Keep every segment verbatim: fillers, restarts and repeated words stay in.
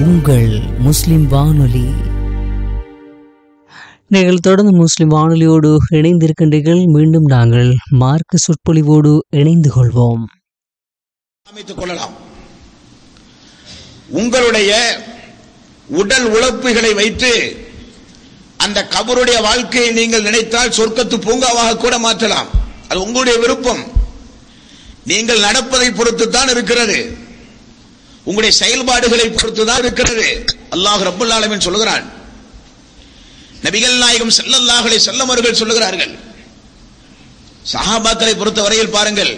உங்கள் முஸ்லிம் வானொலி. நீங்கள் தொடர்ந்து முஸ்லிம் வானொலியோடு இணைந்திருக்கின்றீர்கள். மீண்டும் நாங்கள் மார்க்க சொற்பொழிவோடு இணைந்து கொள்வோம். அமைத்துக் கொள்ளலாம். உங்களுடைய உடல் உழைப்புகளை வைத்து அந்த கபருடைய வாழ்க்கையை நீங்கள் நினைத்தால் சொர்க்கத்து பூங்காவாக கூட மாற்றலாம். அது உங்களுடைய விருப்பம். நீங்கள் நடப்பதை பொறுத்து தான் இருக்கிறது. உங்களுடைய செயல்பாடுகளை பொறுத்து தான் இருக்கிறது. அல்லாஹ் ரப்பல் ஆலமீன் சொல்கிறான், நபிகள் நாயகம் ஸல்லல்லாஹு அலைஹி வஸல்லம் அவர்கள் சொல்லுகிறார்கள், சஹாபாக்களை பொறுத்தவரையில் பாருங்கள்,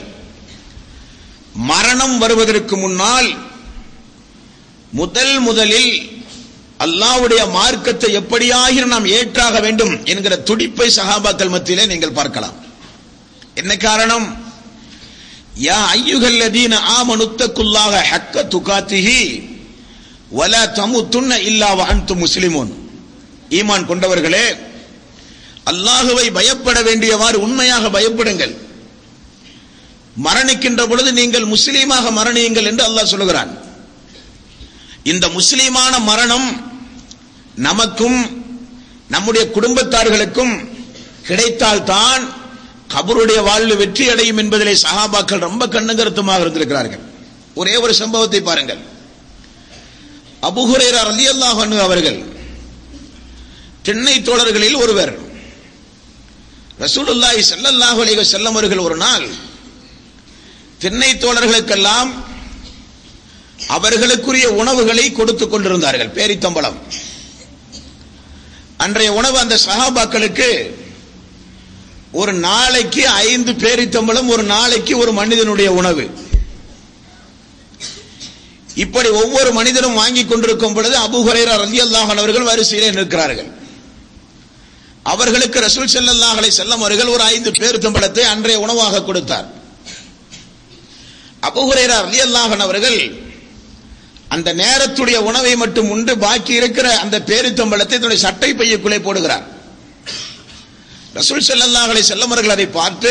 மரணம் வருவதற்கு முன்னால் முதல் முதலில் அல்லாஹ்வுடைய மார்க்கத்தை எப்படியாகிலும் நாம் ஏற்றாக வேண்டும் என்கிற துடிப்பை சஹாபாக்கள் மத்தியிலே நீங்கள் பார்க்கலாம். என்ன காரணம்? யா அய்யுஹல்லதீன ஆமனுத்தகுல்லாஹ ஹக்க துகாத்திஹி வலா தமுத்துன்ன இல்லா வ அன்தும் முஸ்லிமூன். ஈமான் கொண்டவர்களே, அல்லாஹ்வை பயப்பட வேண்டியவாறு உண்மையாக பயப்படுங்கள். மரணிக்கின்ற பொழுது நீங்கள் முஸ்லீமாக மரணியுங்கள் என்று அல்லாஹ் சொல்லுகிறான். இந்த முஸ்லீமான மரணம் நமக்கும் நம்முடைய குடும்பத்தார்களுக்கும் கிடைத்தால்தான் கபருடைய வாழ்வு வெற்றி அடையும் என்பதிலே சஹாபாக்கள் ரொம்ப கண்ணங்கருத்துமாக இருந்திருக்கிறார்கள். ஒரே ஒரு சம்பவத்தை பாருங்கள். அபூ ஹுரைரா ரலியல்லாஹு அன்ஹு அவர்கள் திண்ணை தோழர்களில் ஒருவர். ரசூலுல்லாஹி ஸல்லல்லாஹு அலைஹி வஸல்லம் அவர்கள் ஒரு நாள் திண்ணை தோழர்களுக்கெல்லாம் அவர்களுக்குரிய உணவுகளை கொடுத்துக் கொண்டிருந்தார்கள். பேரித்தம்பளம் அன்றைய உணவு அந்த சஹாபாக்களுக்கு ஒரு நாளைக்கு ஐந்து பேரித்தம்பளம், ஒரு நாளைக்கு ஒரு மனிதனுடைய உணவு. இப்படி ஒவ்வொரு மனிதனும் வாங்கி கொண்டிருக்கும் பொழுது அபூ ஹுரைரா ரலியல்லாஹு அன்ஹு அவர்கள் வரிசையிலே நிற்கிறார்கள். அவர்களுக்கு ரசூல் ஸல்லல்லாஹு அலைஹி வஸல்லம் அவர்கள் ஒரு ஐந்து பேரித்தம்பளத்தை அன்றைய உணவாக கொடுத்தார். அபூ ஹுரைரா ரலியல்லாஹு அன்ஹு அவர்கள் அந்த நேரத்துடைய உணவை மட்டும் உண்டு பாக்கி இருக்கிற அந்த பேரித்தம்பளத்தை தன்னுடைய சட்டை பையுக்குள்ளே போடுகிறார். ரசூல் ஸல்லல்லாஹு அலைஹி வஸல்லம் அவர்கள் அதை பார்த்து,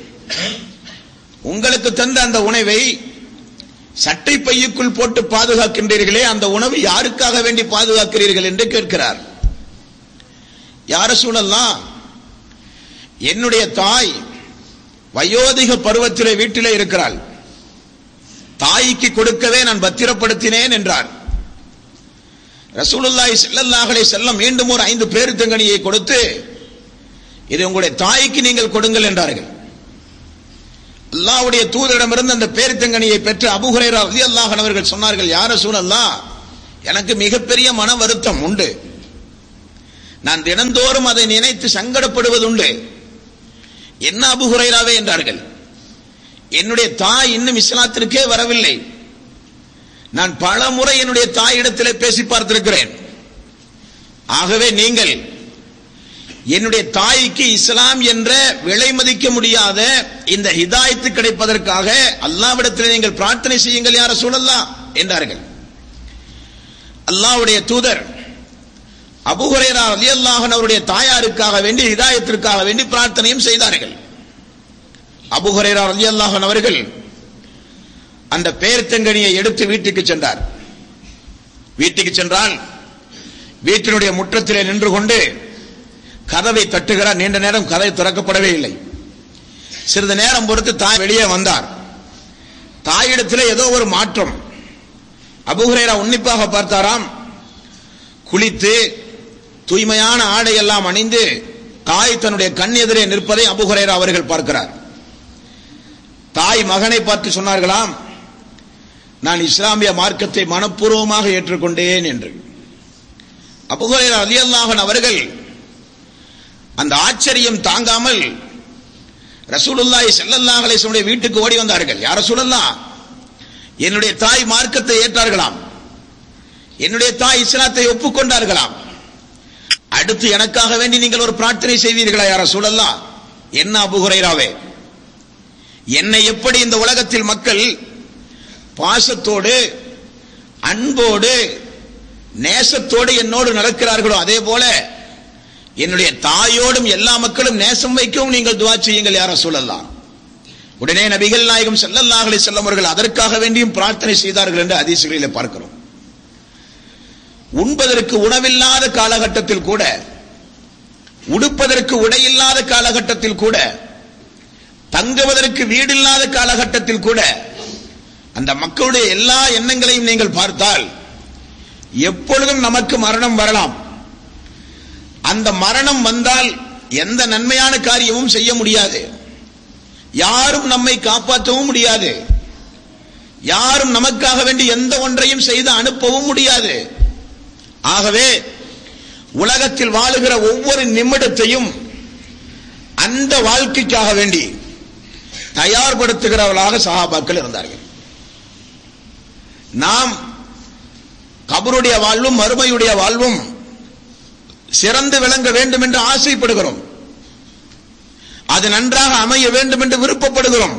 உங்களுக்கு தந்த அந்த உணவை சட்டை பையுக்குள் போட்டு பாதுகாக்கின்றீர்களே, அந்த உணவு யாருக்காக வேண்டி பாதுகாக்கிறீர்கள் என்று கேட்கிறார். யா ரசூலல்லாஹ், என்னுடைய தாய் வயோதிக பருவத்திலே வீட்டிலே இருக்கிறாள், தாய்க்கு கொடுக்கவே நான் பத்திரப்படுத்தினேன் என்றார். ரசூலுல்லாஹி ஸல்லல்லாஹு அலைஹி வஸல்லம் மீண்டும் ஒரு ஐந்து பேரித்தங்கனியை கொடுத்து, இது உங்களுடைய தாய்க்கு நீங்கள் கொடுங்கள் என்றார்கள். அல்லாஹ்வுடைய தூதரிடமிருந்து அந்த பேரித்தங்கனியை பெற்று அபூ ஹுரைரா ரலியல்லாஹு அன்ஹு அவர்கள் சொன்னார்கள், யா ரசூலல்லாஹ், எனக்கு மிகப்பெரிய மன வருத்தம் உண்டு. நான் தினந்தோறும் அதை நினைத்து சங்கடப்படுவது உண்டு. என்ன அபூ ஹுரைராவே என்றார்கள். என்னுடைய தாய் இன்னும் இஸ்லாத்திற்கே வரவில்லை. நான் பல முறை என்னுடைய தாயிடத்திலே பேசி பார்த்திருக்கிறேன். ஆகவே நீங்கள் என்னுடைய தாய்க்கு இஸ்லாம் என்ற விலை மதிக்க முடியாத இந்த ஹிதாயத்து கிடைப்பதற்காக அல்லாஹ்விடத்தில் நீங்கள் பிரார்த்தனை செய்யுங்கள் யா ரசூலல்லாஹ் என்றார்கள். அல்லாஹ்வுடைய தூதர் அபூ ஹுரைரா ரலியல்லாஹு அன்ஹு அவருடைய தாயாருக்காக வேண்டி ஹிதாயத்திற்காக வேண்டி பிரார்த்தனையும் செய்தார்கள். அபூ ஹுரைரா ரலியல்லாஹு அன்ஹு அவர்கள் அந்த பேரித்தங்கனியை எடுத்து வீட்டுக்கு சென்றார். வீட்டுக்கு சென்றால் வீட்டினுடைய முற்றத்திலே நின்று கொண்டு கதவை தட்டுகிறார். நீண்ட நேரம் கதவை திறக்கப்படவே இல்லை. சிறிது நேரம் பொறுத்து தாய் வெளியே வந்தார். தாயிடத்திலே ஏதோ ஒரு மாற்றம். அபூ ஹுரைரா உன்னிப்பாக பார்த்தாராம். குளித்து தூய்மையான ஆடை எல்லாம் அணிந்து தாய் தன்னுடைய கண் எதிரே நிற்பதை அபூ ஹுரைரா அவர்கள் பார்க்கிறார். தாய் மகனை பார்த்து சொன்னார்களாம், நான் இஸ்லாமிய மார்க்கத்தை மனப்பூர்வமாக ஏற்றுக்கொண்டேன் என்று. அபூ ஹுரைரா ரலியல்லாஹு அன்ஹு அவர்கள் அந்த ஆச்சரியம் தாங்காமல் ரசூலுல்லாஹி ஸல்லல்லாஹு அலைஹி வஸல்லம் வீட்டுக்கு ஓடி வந்தார்கள். யா ரசூலல்லாஹ், என்னுடைய தாய் மார்க்கத்தை ஏற்றார்களாம், என்னுடைய தாய் இஸ்லாத்தை ஒப்புக்கொண்டார்களாம், அடுத்து எனக்காக வேண்டி நீங்கள் ஒரு பிரார்த்தனை செய்வீர்களா யா ரசூலல்லாஹ்? என்ன அபூ ஹுரைராவே, என்னை எப்படி இந்த உலகத்தில் மக்கள் பாசத்தோடு அன்போடு நேசத்தோடு என்னோடு நடக்கிறார்களோ அதே போல என்னுடைய தாயோடும் எல்லா மக்களும் நேசம் வைக்கவும் நீங்கள் துஆ செய்யுங்கள் யா ரசூலல்லாஹ். உடனே நபிகள் நாயகம் ஸல்லல்லாஹு அலைஹி வஸல்லம் அவர்கள் அதற்காக வேண்டியும் பிரார்த்தனை செய்தார்கள் என்று ஹதீஸ்களிலே பார்க்கிறோம். உண்பதற்கு உணவில்லாத காலகட்டத்தில் கூட, உடுப்பதற்கு உடையில்லாத காலகட்டத்தில் கூட, தங்குவதற்கு வீடில்லாத காலகட்டத்தில் கூட அந்த மக்களுடைய எல்லா எண்ணங்களையும் நீங்கள் பார்த்தால் எப்பொழுதும் நமக்கு மரணம் வரலாம். அந்த மரணம் வந்தால் எந்த நன்மையான காரியமும் செய்ய முடியாது, யாரும் நம்மை காப்பாற்றவும் முடியாது, யாரும் நமக்காக வேண்டி எந்த ஒன்றையும் செய்து அனுப்பவும் முடியாது. ஆகவே உலகத்தில் வாழுகிற ஒவ்வொரு நிமிடத்தையும் அந்த வாழ்க்கைக்காக வேண்டி தயார்படுத்துகிறவர்களாக சஹாபாக்கள் இருந்தார்கள். நாம் கபருடைய வாழ்வும் மறுமையுடைய வாழ்வும் சிறந்து விளங்க வேண்டும் என்று ஆசைப்படுகிறோம், அது நன்றாக அமைய வேண்டும் என்று விருப்பப்படுகிறோம்.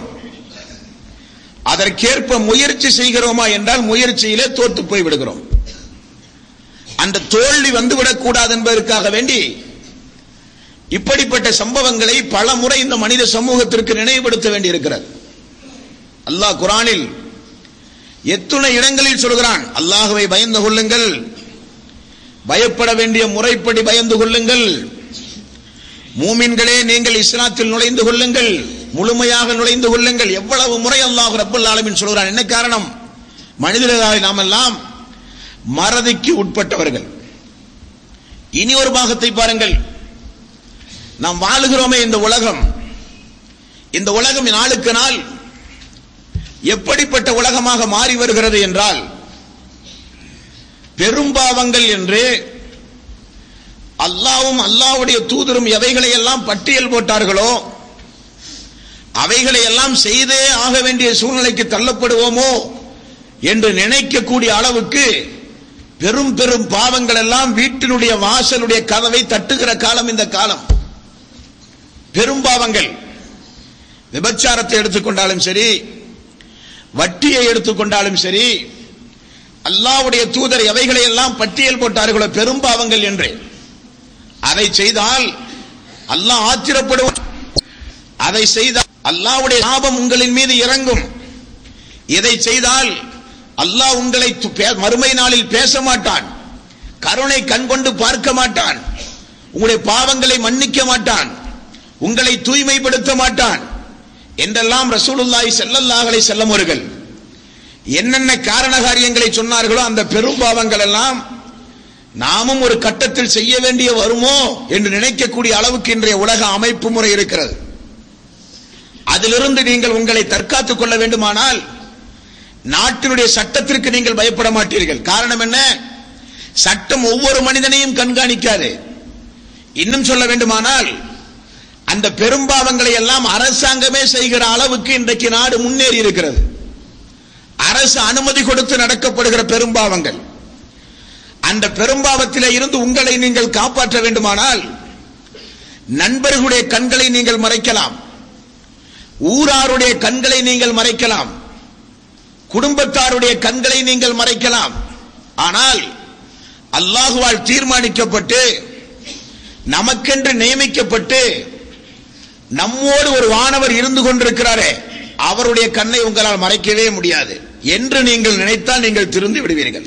அதற்கேற்ப முயற்சி செய்கிறோமா என்றால் முயற்சியிலே தோற்று போய் விடுகிறோம். அந்த தோல்வி வந்துவிடக் கூடாது என்பதற்காக வேண்டி இப்படிப்பட்ட சம்பவங்களை பல முறை இந்த மனித சமூகத்திற்கு நினைவுபடுத்த வேண்டி இருக்கிறது. அல்லாஹ் குர்ஆனில் எத்துணை இடங்களில் சொல்கிறான், அல்லாஹ்வை பயந்து கொள்ளுங்கள், பயப்பட வேண்டிய முறைப்படி பயந்து கொள்ளுங்கள், மூமின்களே நீங்கள் இஸ்லாத்தில் நுழைந்து கொள்ளுங்கள், முழுமையாக நுழைந்து கொள்ளுங்கள். எவ்வளவு முறை அல்லாஹ் ரப்பல் ஆலமீன் சொல்கிறான். என்ன காரணம்? மனிதர்களாக நாம் எல்லாம் மறதிக்கு உட்பட்டவர்கள். இனி ஒரு பாகத்தை பாருங்கள், நாம் வாழுகிறோமே இந்த உலகம், இந்த உலகம் நாளுக்கு நாள் எப்படிப்பட்ட உலகமாக மாறி வருகிறது என்றால், பெரும்பாவங்கள் என்று அல்லாஹ்வும் அல்லாஹ்வுடைய தூதரும் எவைகளை எல்லாம் பட்டியல் போட்டார்களோ அவைகளை எல்லாம் செய்தே ஆக வேண்டிய சூழ்நிலைக்கு தள்ளப்படுவோமோ என்று நினைக்கக்கூடிய அளவுக்கு பெரும் பெரும் பாவங்கள் எல்லாம் வீட்டினுடைய வாசலுடைய கதவை தட்டுகிற காலம் இந்த காலம். பெரும் பாவங்கள், விபச்சாரத்தை எடுத்துக்கொண்டாலும் சரி, வட்டியை எடுத்துக்கொண்டாலும் சரி, அல்லாஹ்வுடைய தூதர் எவைகளை எல்லாம் பட்டியல் போட்டார்களோ பெரும் பாவங்கள் என்று, அதை செய்தால் அல்லாஹ் ஆத்திரப்படுவான், அதை செய்தால் அல்லாஹ்வுடைய சாபம் உங்களின் மீது இறங்கும், இதை செய்தால் அல்லாஹ் உங்களை மறுமை நாளில் பேச மாட்டான், கருணை கண் கொண்டு பார்க்க மாட்டான், உங்களுடைய பாவங்களை மன்னிக்க மாட்டான், உங்களை தூய்மைப்படுத்த மாட்டான் என்றெல்லாம் ரசூலுல்லாஹி ஸல்லல்லாஹு அலைஹி வஸல்லம் அவர்கள் என்னென்ன காரண காரியங்களை சொன்னார்களோ அந்த பெரும் பாவங்கள் எல்லாம் நாமும் ஒரு கட்டத்தில் செய்ய வேண்டிய வருமோ என்று நினைக்கக்கூடிய அளவுக்கு இன்றைய உலக அமைப்பு முறை இருக்கிறது. அதிலிருந்து நீங்கள் உங்களை தற்காத்துக் கொள்ள வேண்டுமானால் நாட்டினுடைய சட்டத்திற்கு நீங்கள் பயப்பட மாட்டீர்கள். காரணம் என்ன? சட்டம் ஒவ்வொரு மனிதனையும் கண்காணிக்காது. இன்னும் சொல்ல வேண்டுமானால் அந்த பெரும்பாவங்களை எல்லாம் அரசாங்கமே செய்கிற அளவுக்கு இன்றைக்கு நாடு முன்னேறி இருக்கிறது. அரசு அனுமதி கொடுத்து நடக்கப்படுகிற பெரும்பாவங்கள், அந்த பெரும்பாவத்திலே இருந்து உங்களை நீங்கள் காப்பாற்ற வேண்டுமானால் நண்பர்களுடைய கண்களை நீங்கள் மறைக்கலாம், ஊராருடைய கண்களை நீங்கள் மறைக்கலாம், குடும்பத்தாருடைய கண்களை நீங்கள் மறைக்கலாம். ஆனால் அல்லாஹ்வால் தீர்மானிக்கப்பட்டு நமக்கென்று நியமிக்கப்பட்டு நம்மோடு ஒரு வானவர் இருந்து கொண்டிருக்கிறாரே, அவருடைய கண்ணை உங்களால் மறைக்கவே முடியாது என்று நீங்கள் நினைத்தால் நீங்கள் திருந்தி விடுவீர்கள்.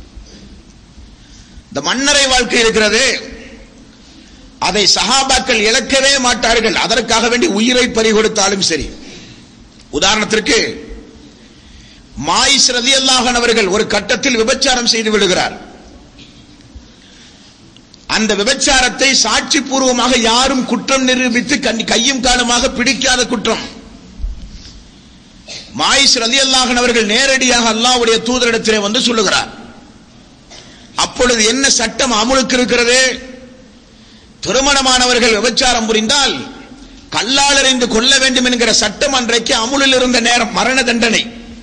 இந்த மன்னரை வாழ்க்கை இருக்கிறது, அதை சஹாபாக்கள் இழக்கவே மாட்டார்கள். அதற்காக வேண்டி உயிரை பறி கொடுத்தாலும் சரி. உதாரணத்திற்கு மாயிஸ் ரலியல்லாஹு அன்ஹு அவர்கள் ஒரு கட்டத்தில் விபச்சாரம் செய்து விடுகிறார். அந்த விபச்சாரத்தை சாட்சி பூர்வமாக யாரும் குற்றம் நிரூபித்து கையும் காலுமாக பிடிக்காத குற்றம். மாயிஸ் ரலியல்லாஹு அன்ஹு அவர்கள் நேரடியாக அல்லாஹ்வுடைய தூதரிடத்திலே வந்து சொல்லுகிறார். அப்பொழுது என்ன சட்டம் அமுலுக்கு இருக்கிறது? திருமணமானவர்கள் விபச்சாரம் புரிந்தால் கல்லால் எறிந்து கொல்ல வேண்டும் என்கிற சட்டம் அன்றைக்கு அமுலில் இருந்த நேரம், மரண தண்டனை.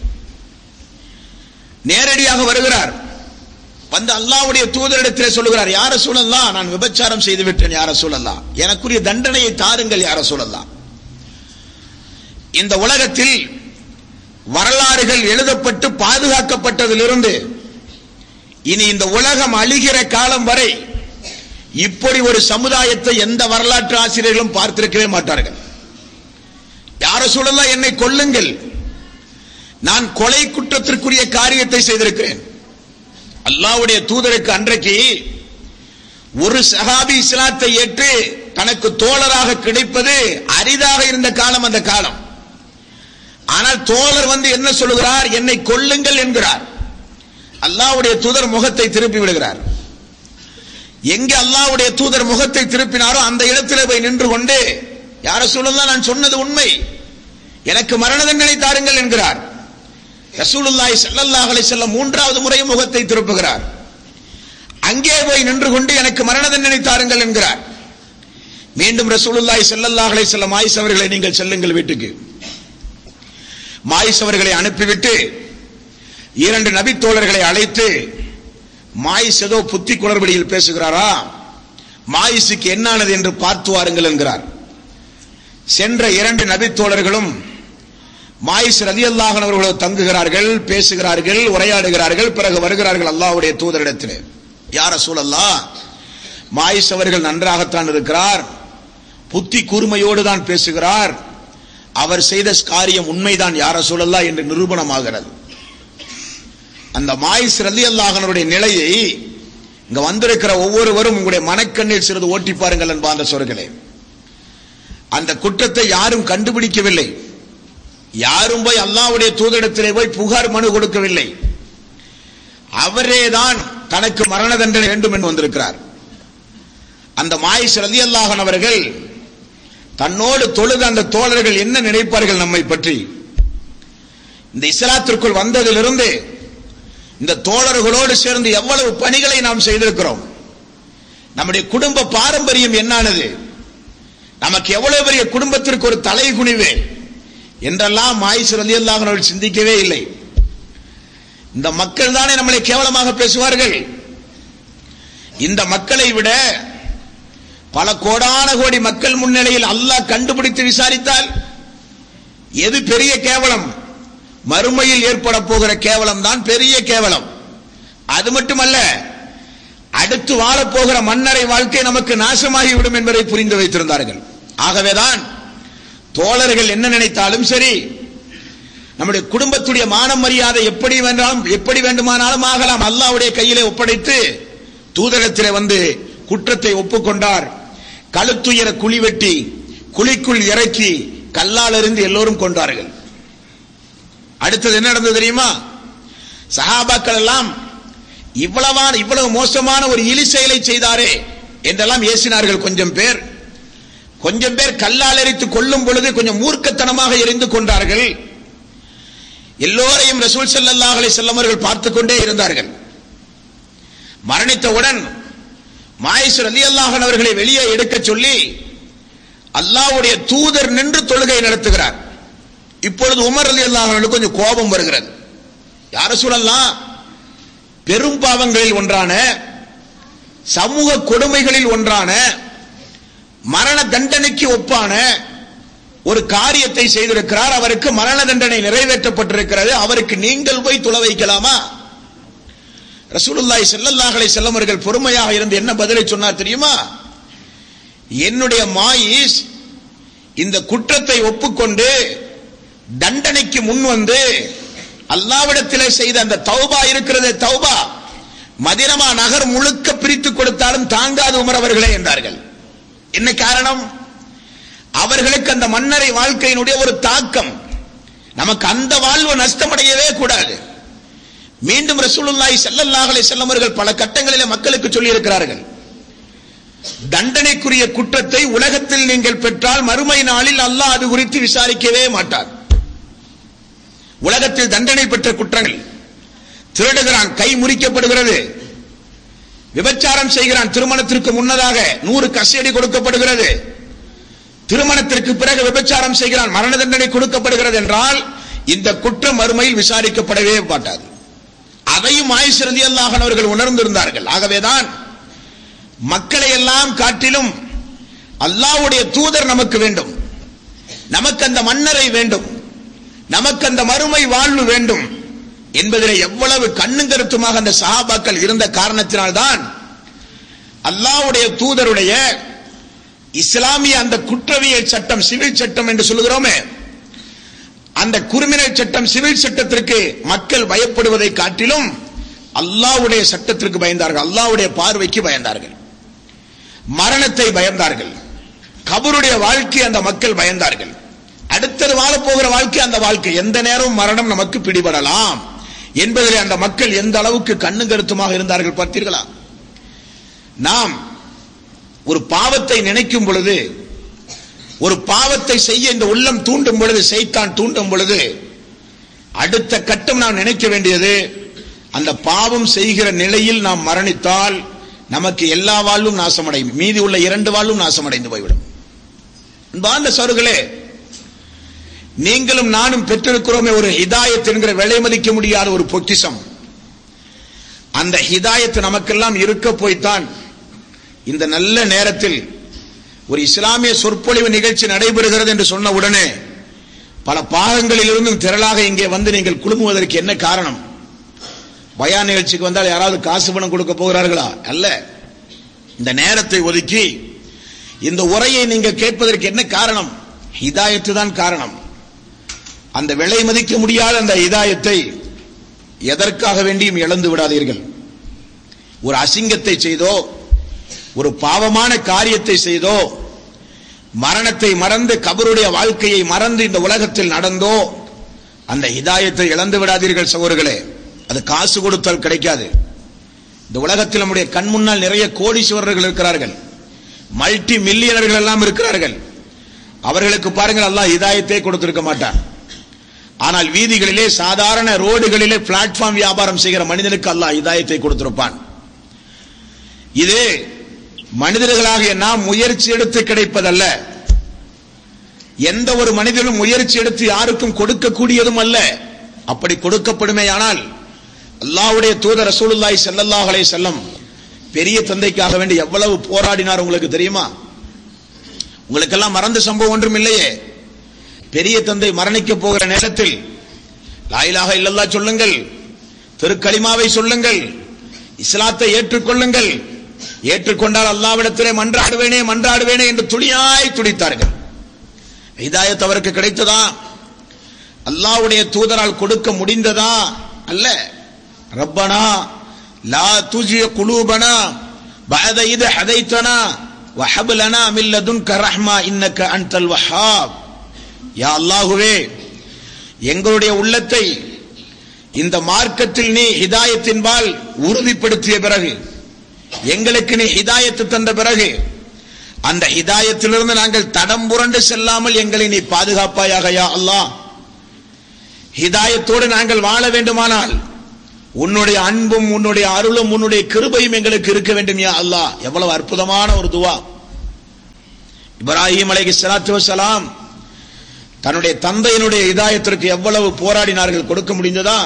நேரடியாக வருகிறார், வந்து அல்லாஹ்வுடைய தூதரிடத்திலே சொல்லுகிறார், யா ரசூலல்லாஹ், நான் விபச்சாரம் செய்து விட்டேன் யா ரசூலல்லாஹ், எனக்குரிய தண்டனையை தாருங்கள் யா ரசூலல்லாஹ். இந்த உலகத்தில் வரலாறுகள் எழுதப்பட்டு பாதுகாக்கப்பட்டதிலிருந்து இனி இந்த உலகம் அழிகிற காலம் வரை இப்படி ஒரு சமுதாயத்தை எந்த வரலாற்று ஆசிரியர்களும் பார்த்திருக்கவே மாட்டார்கள். யா ரசூலல்லாஹ், என்னை கொல்லுங்கள், நான் கொலை குற்றத்திற்குரிய காரியத்தை செய்திருக்கிறேன். அல்லாஹ்வுடைய தூதருக்கு அன்றைக்கு ஒரு சஹாபி இஸ்லாத்தை ஏற்று தனக்கு தோழராக கிடைப்பது அரிதாக இருந்த காலம் அந்த காலம். ஆனால் தோழர் வந்து என்ன சொல்லுகிறார்? என்னை கொல்லுங்கள் என்கிறார். அல்லாஹ்வுடைய தூதர் முகத்தை திருப்பி விடுகிறார். எங்கே அல்லாஹ்வுடைய தூதர் முகத்தை திருப்பினாரோ அந்த இடத்திலே போய் நின்று கொண்டு, யா ரசூலுல்லாஹ், நான் சொன்னது உண்மை, எனக்கு மரண தண்டனை தாருங்கள் என்கிறார். ரசூலுல்லாஹி ஸல்லல்லாஹு அலைஹி வஸல்லம் மூன்றாவது முறை முகத்தை திருப்புகிறார். அங்கே போய் நின்று கொண்டு எனக்கு மரண தண்டனை தாருங்கள் என்கிறார். மீண்டும் ரசூலுல்லாஹி ஸல்லல்லாஹு அலைஹி வஸல்லம், மாயிஸ் அவர்களை நீங்கள் செல்லுங்கள் வீட்டுக்கு. மாயிஸ் அவர்களை அனுப்பிவிட்டு இரண்டு நபி தோழர்களை அழைத்து, மாயிஸ் ஏதோ புத்தி குளறுபடியில் பேசுகிறாரா, மாயிஸுக்கு என்னானது என்று பார்த்து வாருங்கள் என்கிறார். சென்ற இரண்டு நபி தோழர்களும் மாயிஸ் ரலியல்லாஹு அன்ஹு அவர்களோடு தங்குகிறார்கள், பேசுகிறார்கள், உரையாடுகிறார்கள். பிறகு வருகிறார்கள் அல்லாஹ்வுடைய தூதரிடத்தில். யா ரசூலல்லாஹ், மாயிஸ் அவர்கள் நன்றாகத்தான் இருக்கிறார், புத்தி கூர்மையோடு தான் பேசுகிறார், அவர் செய்த காரியம் உண்மைதான் யா ரசூலல்லாஹ் என்று நிரூபணமாகிறது. அந்த மாயிஸ் ரலியல்லாஹு அன்ஹுடைய நிலையை இங்க வந்திருக்கிற ஒவ்வொருவரும் உங்களுடைய மனக்கண்ணில் சிறிது ஓட்டி பாருங்கள் அன்பார்ந்த சோர்களே. அந்த குற்றத்தை யாரும் கண்டுபிடிக்கவில்லை, யாரும் போய் அல்லாஹ்வுடைய தூதரிடத்திலே போய் புகார் மனு கொடுக்கவில்லை. அவரேதான் தனக்கு மரண தண்டனை வேண்டும் என்று வந்திருக்கிறார். அந்த மாயிஸ் ரலியல்லாஹு அன்ஹு அவர்கள் தன்னோடு தொழுத அந்த தோழர்கள் என்ன நினைப்பார்கள் நம்மை பற்றி? இந்த இஸ்லாத்திற்குள் வந்ததிலிருந்து இந்த தோழர்களோடு சேர்ந்து எவ்வளவு பணிகளை நாம் செய்திருக்கிறோம், நம்முடைய குடும்ப பாரம்பரியம் என்னானது, நமக்கு எவ்வளவு பெரிய குடும்பத்திற்கு ஒரு தலை குனிவு என்றெல்லாம் மாயிஸ் ரலியல்லாஹு அன்ஹு அவர்கள் சிந்திக்கவே இல்லை. இந்த மக்கள் தானே நம்மளை கேவலமாக பேசுவார்கள். இந்த மக்களை விட பல கோடான கோடி மக்கள் முன்னிலையில் அல்லாஹ் கண்டுபிடித்து விசாரித்தால் எது பெரிய கேவலம்? மறுமையில் ஏற்பட போகிற கேவலம் தான் பெரிய கேவலம். அது மட்டுமல்ல, அடுத்து வாழப்போகிற மன்னரை வாழ்க்கை நமக்கு நாசமாகிவிடும் என்பதை புரிந்து வைத்திருந்தார்கள். ஆகவேதான் தோழர்கள் என்ன நினைத்தாலும் சரி, நம்முடைய குடும்பத்துடைய மான மரியாதை எப்படி வேண்டாலும் எப்படி வேண்டுமானாலும் ஆகலாம், அல்லாஹ்வுடைய கையிலே ஒப்படைத்து தூதரத்திலே வந்து குற்றத்தை ஒப்புக்கொண்டார். கழுத்துயர குழி வெட்டி குழிக்குள் இறக்கி கல்லால் இருந்து எல்லோரும் கொண்டார்கள். அடுத்தது என்ன நடந்தது தெரியுமா? சஹாபாக்கள் எல்லாம் இவ்வளவான இவ்வளவு மோசமான ஒரு இழி செயலை செய்தாரே என்றெல்லாம் ஏசினார்கள். கொஞ்சம் பேர் கொஞ்சம் பேர் கல்லால் எரித்து கொல்லும் பொழுது கொஞ்சம் மூர்க்கத்தனமாக எரிந்து கொண்டார்கள். எல்லோரையும் ரசூல் ஸல்லல்லாஹு அலைஹி வஸல்லம் அவர்கள் பார்த்துக் கொண்டே இருந்தார்கள். மரணித்தவுடன் மாயிஸ் ரலியல்லாஹு அன்ஹு அவர்களை வெளியே எடுக்க சொல்லி அல்லாஹ்வுடைய தூதர் நின்று தொழுகை நடத்துகிறார். இப்பொழுது உமர் ரலியல்லாஹு அன்ஹு கொஞ்சம் கோபம் வருகிறது. யா ரசூலல்லாஹ், பெரும் பாவங்களில் ஒன்றான சமூக கொடுமைகளில் ஒன்றான மரண தண்டனைக்கு ஒப்பான ஒரு காரியத்தை செய்திருக்கிறார், அவருக்கு மரண தண்டனை நிறைவேற்றப்பட்டிருக்கிறது, அவருக்கு நீங்கள் போய் தொழ வைக்கலாமா? ரசூலுல்லாஹி ஸல்லல்லாஹு அலைஹி வஸல்லம் அவர்கள் பொறுமையாக இருந்து என்ன பதிலை சொன்னார் தெரியுமா? என்னுடைய மாயிஸ் இந்த குற்றத்தை ஒப்புக்கொண்டு தண்டனைக்கு முன் வந்து அல்லாஹ்விடத்திலே செய்த அந்த தௌபா இருக்கிறது, தௌபா மதீனா நகர் முழுக்க பிரித்து கொடுத்தாலும் தாங்காது உமர் அவர்களே என்றார்கள். என்ன காரணம்? அவர்களுக்கு அந்த மன்னரை வாழ்க்கையினுடைய ஒரு தாக்கம், நமக்கு அந்த வாழ்வு நஷ்டமடையவே கூடாது. மீண்டும் ரசூலுல்லாஹி ஸல்லல்லாஹு அலைஹி வஸல்லம் அவர்கள் பல கட்டங்களிலே மக்களுக்கு சொல்லி இருக்கிறார்கள், தண்டனைக்குரிய குற்றத்தை உலகத்தில் நீங்கள் பெற்றால் மறுமை நாளில் அல்லாஹ் அது குறித்து விசாரிக்கவே மாட்டார். உலகத்தில் தண்டனை பெற்ற குற்றங்கள், திருடுகிறான் கை முறிக்கப்படுகிறது, விபச்சாரம் செய்கிறான் திருமணத்திற்கு முன்னதாக நூறு கசையடி கொடுக்கப்படுகிறது, திருமணத்திற்கு பிறகு விபச்சாரம் செய்கிறான் மரண தண்டனை கொடுக்கப்படுகிறது என்றால் இந்த குற்றம் மறுமையில் விசாரிக்கப்படவே மாட்டாது. அதையும் மாயிஸ் ரலியல்லாஹு அன்ஹு அவர்கள் உணர்ந்திருந்தார்கள். ஆகவேதான் மக்களை எல்லாம் காட்டிலும் அல்லாஹ்வுடைய தூதர் நமக்கு வேண்டும், நமக்கு அந்த மன்னரை வேண்டும், நமக்கு அந்த மறுமை வாழ்வு வேண்டும் என்பதிலே எவ்வளவு கண்ணும் கருத்துமாக அந்த சஹாபாக்கள் இருந்த காரணத்தினால்தான் அல்லாஹ்வுடைய தூதருடைய இஸ்லாமிய அந்த குற்றவியல் சட்டம், சிவில் சட்டம் என்று சொல்லுகிறோமே, அந்த கிரிமினல் சட்டம் சிவில் சட்டத்திற்கு மக்கள் பயப்படுவதை காட்டிலும் அல்லாஹ்வுடைய சட்டத்திற்கு பயந்தார்கள், அல்லாஹ்வுடைய பார்வைக்கு பயந்தார்கள், மரணத்தை பயந்தார்கள், கபருடைய வாழ்க்கை அந்த மக்கள் பயந்தார்கள். அடுத்தது வாழப்போகிற வாழ்க்கை, அந்த வாழ்க்கை எந்த நேரமும் மரணம் நமக்கு பிடிபடலாம் என்பதிலே அந்த மக்கள் எந்த அளவுக்கு கண்ணும் கருத்துமாக இருந்தார்கள் பார்த்தீர்களா? நாம் ஒரு பாவத்தை நினைக்கும் பொழுது, ஒரு பாவத்தை செய்ய இந்த உள்ளம் தூண்டும் பொழுது, சைத்தான் தூண்டும் பொழுது, அடுத்த கட்டம் நாம் நினைக்க வேண்டியது, அந்த பாவம் செய்கிற நிலையில் நாம் மரணித்தால் நமக்கு எல்லா வாழ்வும் நாசமடையும், மீதி உள்ள இரண்டு வாழ்வும் நாசமடைந்து போய்விடும். அன்பார்ந்த சகோதரர்களே, நீங்களும் நானும் பெற்றிருக்கிறோமே ஒரு ஹிதாயத் என்கிற விலை மதிக்க முடியாத ஒரு பொக்கிஷம். அந்த ஹிதாயத் நமக்கெல்லாம் இருக்க போய்த்தான் இந்த நல்ல நேரத்தில் ஒரு இஸ்லாமிய சொற்பொழிவு நிகழ்ச்சி நடைபெறுகிறது என்று சொன்ன உடனே பல பாகங்களில் இருந்தும் திரளாக இங்கே வந்து நீங்கள் குழுமுவதற்கு என்ன காரணம்? பயான் நிகழ்ச்சிக்கு வந்தால் யாராவது காசு பணம் கொடுக்க போகிறார்களா? அல்ல. இந்த நேரத்தை ஒதுக்கி இந்த உரையை நீங்கள் கேட்பதற்கு என்ன காரணம்? ஹிதாயத்து தான் காரணம். அந்த விலை மதிக்க முடியாத அந்த ஹிதாயத்தை எதற்காக வேண்டியும் இழந்து விடாதீர்கள். ஒரு அசிங்கத்தை செய்தோ, ஒரு பாவமான காரியத்தை செய்தோ, மரணத்தை மறந்து கபருடைய வாழ்க்கையை மறந்து இந்த உலகத்தில் நடந்தோ அந்த ஹிதாயத்தை இழந்து விடாதீர்கள் சகோதரர்களே. அது காசு கொடுத்தால் கிடைக்காது. இந்த உலகத்தில் நம்முடைய கண் முன்னால் நிறைய கோடீஸ்வரர்கள் இருக்கிறார்கள், மல்டி மில்லியனர்கள் எல்லாம் இருக்கிறார்கள். அவர்களுக்கு பாருங்கள், அல்லாஹ் ஹிதாயத்தை கொடுத்திருக்க மாட்டான். ஆனால் வீதிகளிலே, சாதாரண ரோடுகளிலே பிளாட்ஃபார்ம் வியாபாரம் செய்கிற மனிதனுக்கு அல்லாஹ் ஹிதாயத்தை கொடுத்திருப்பான். இது மனிதர்களாகிய நாம் முயற்சி எடுத்து கிடைப்பதல்ல. எந்த ஒரு மனிதனும் முயற்சி எடுத்து யாருக்கும் கொடுக்கக்கூடியதும் அல்ல. அப்படி கொடுக்கப்படுமேயானால் அல்லாஹ்வுடைய தூதர் ரசூலுல்லாஹி ஸல்லல்லாஹு அலைஹி வஸல்லம் பெரிய தந்தைக்காக வேண்டி எவ்வளவு போராடினார் உங்களுக்கு தெரியுமா? உங்களுக்கெல்லாம் மறந்த சம்பவம் ஒன்றும் இல்லையே. பெரிய தந்தை மரணிக்க போகிற நேரத்தில் லா இலாஹ இல்லல்லாஹ் சொல்லுங்கள், திருக்கலிமாவை சொல்லுங்கள், இஸ்லாத்தை ஏற்றுக்கொள்ளுங்கள், ஏற்றுக்கொண்டால் அல்லாஹ்விடத்திலே மன்றாடுவேனே மன்றாடுவேனே என்று துடியாய் துடித்தார்கள். ஹிதாயத் அவருக்கு கிடைத்ததா? அல்லாஹ்வுடைய தூதரால் கொடுக்க முடிந்ததா? அல்ல. ரப்பனா லா துஜி குலூபனா பஅத இத் ஹதைதனா வஹப் லனா மின் லதுன்க ரஹ்மா இன்னக அன்தல் வஹ்ஹாப். யா அல்லாஹ்வே, எங்களுடைய உள்ளத்தை இந்த மார்க்கத்தில் நீ ஹிதாயத்தின்பால் உறுதிப்படுத்திய பிறகு, எங்களுக்கு நீ ஹிதாயத்து தந்த பிறகு, அந்த ஹிதாயத்திலிருந்து நாங்கள் தடம் புரண்டு செல்லாமல் எங்களை நீ பாதுகாப்பாயாக யா அல்லாஹ். ஹிதாயத்தோடு நாங்கள் வாழ வேண்டுமானால் உன்னுடைய அன்பும் உன்னுடைய அருளும் உன்னுடைய கிருபையும் எங்களுக்கு இருக்க வேண்டும் யா அல்லாஹ். எவ்வளவு அற்புதமான ஒரு துவா. இப்ராஹிம் அலைஹிஸ்ஸலாத்து வஸ்ஸலாம் தன்னுடைய தந்தையினுடைய ஹிதாயத்திற்கு எவ்வளவு போராடினார்கள், கொடுக்க முடிந்ததா?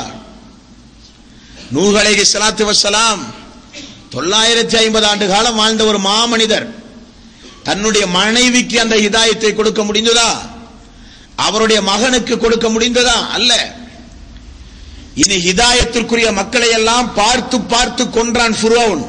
நூஹ் அலைஹிஸ்ஸலாத்து வஸ்ஸலாம் தொள்ளாயிரத்தி ஐம்பது ஆண்டு காலம் வாழ்ந்த ஒரு மாமனிதர், தன்னுடைய மனைவிக்கு அந்த ஹிதாயத்தை கொடுக்க முடிந்ததா? அவருடைய மகனுக்கு கொடுக்க முடிந்ததா? அல்ல. இனி ஹிதாயத்திற்குரிய மக்களை எல்லாம் பார்த்து பார்த்து கொன்றான் ஃபிரௌன்.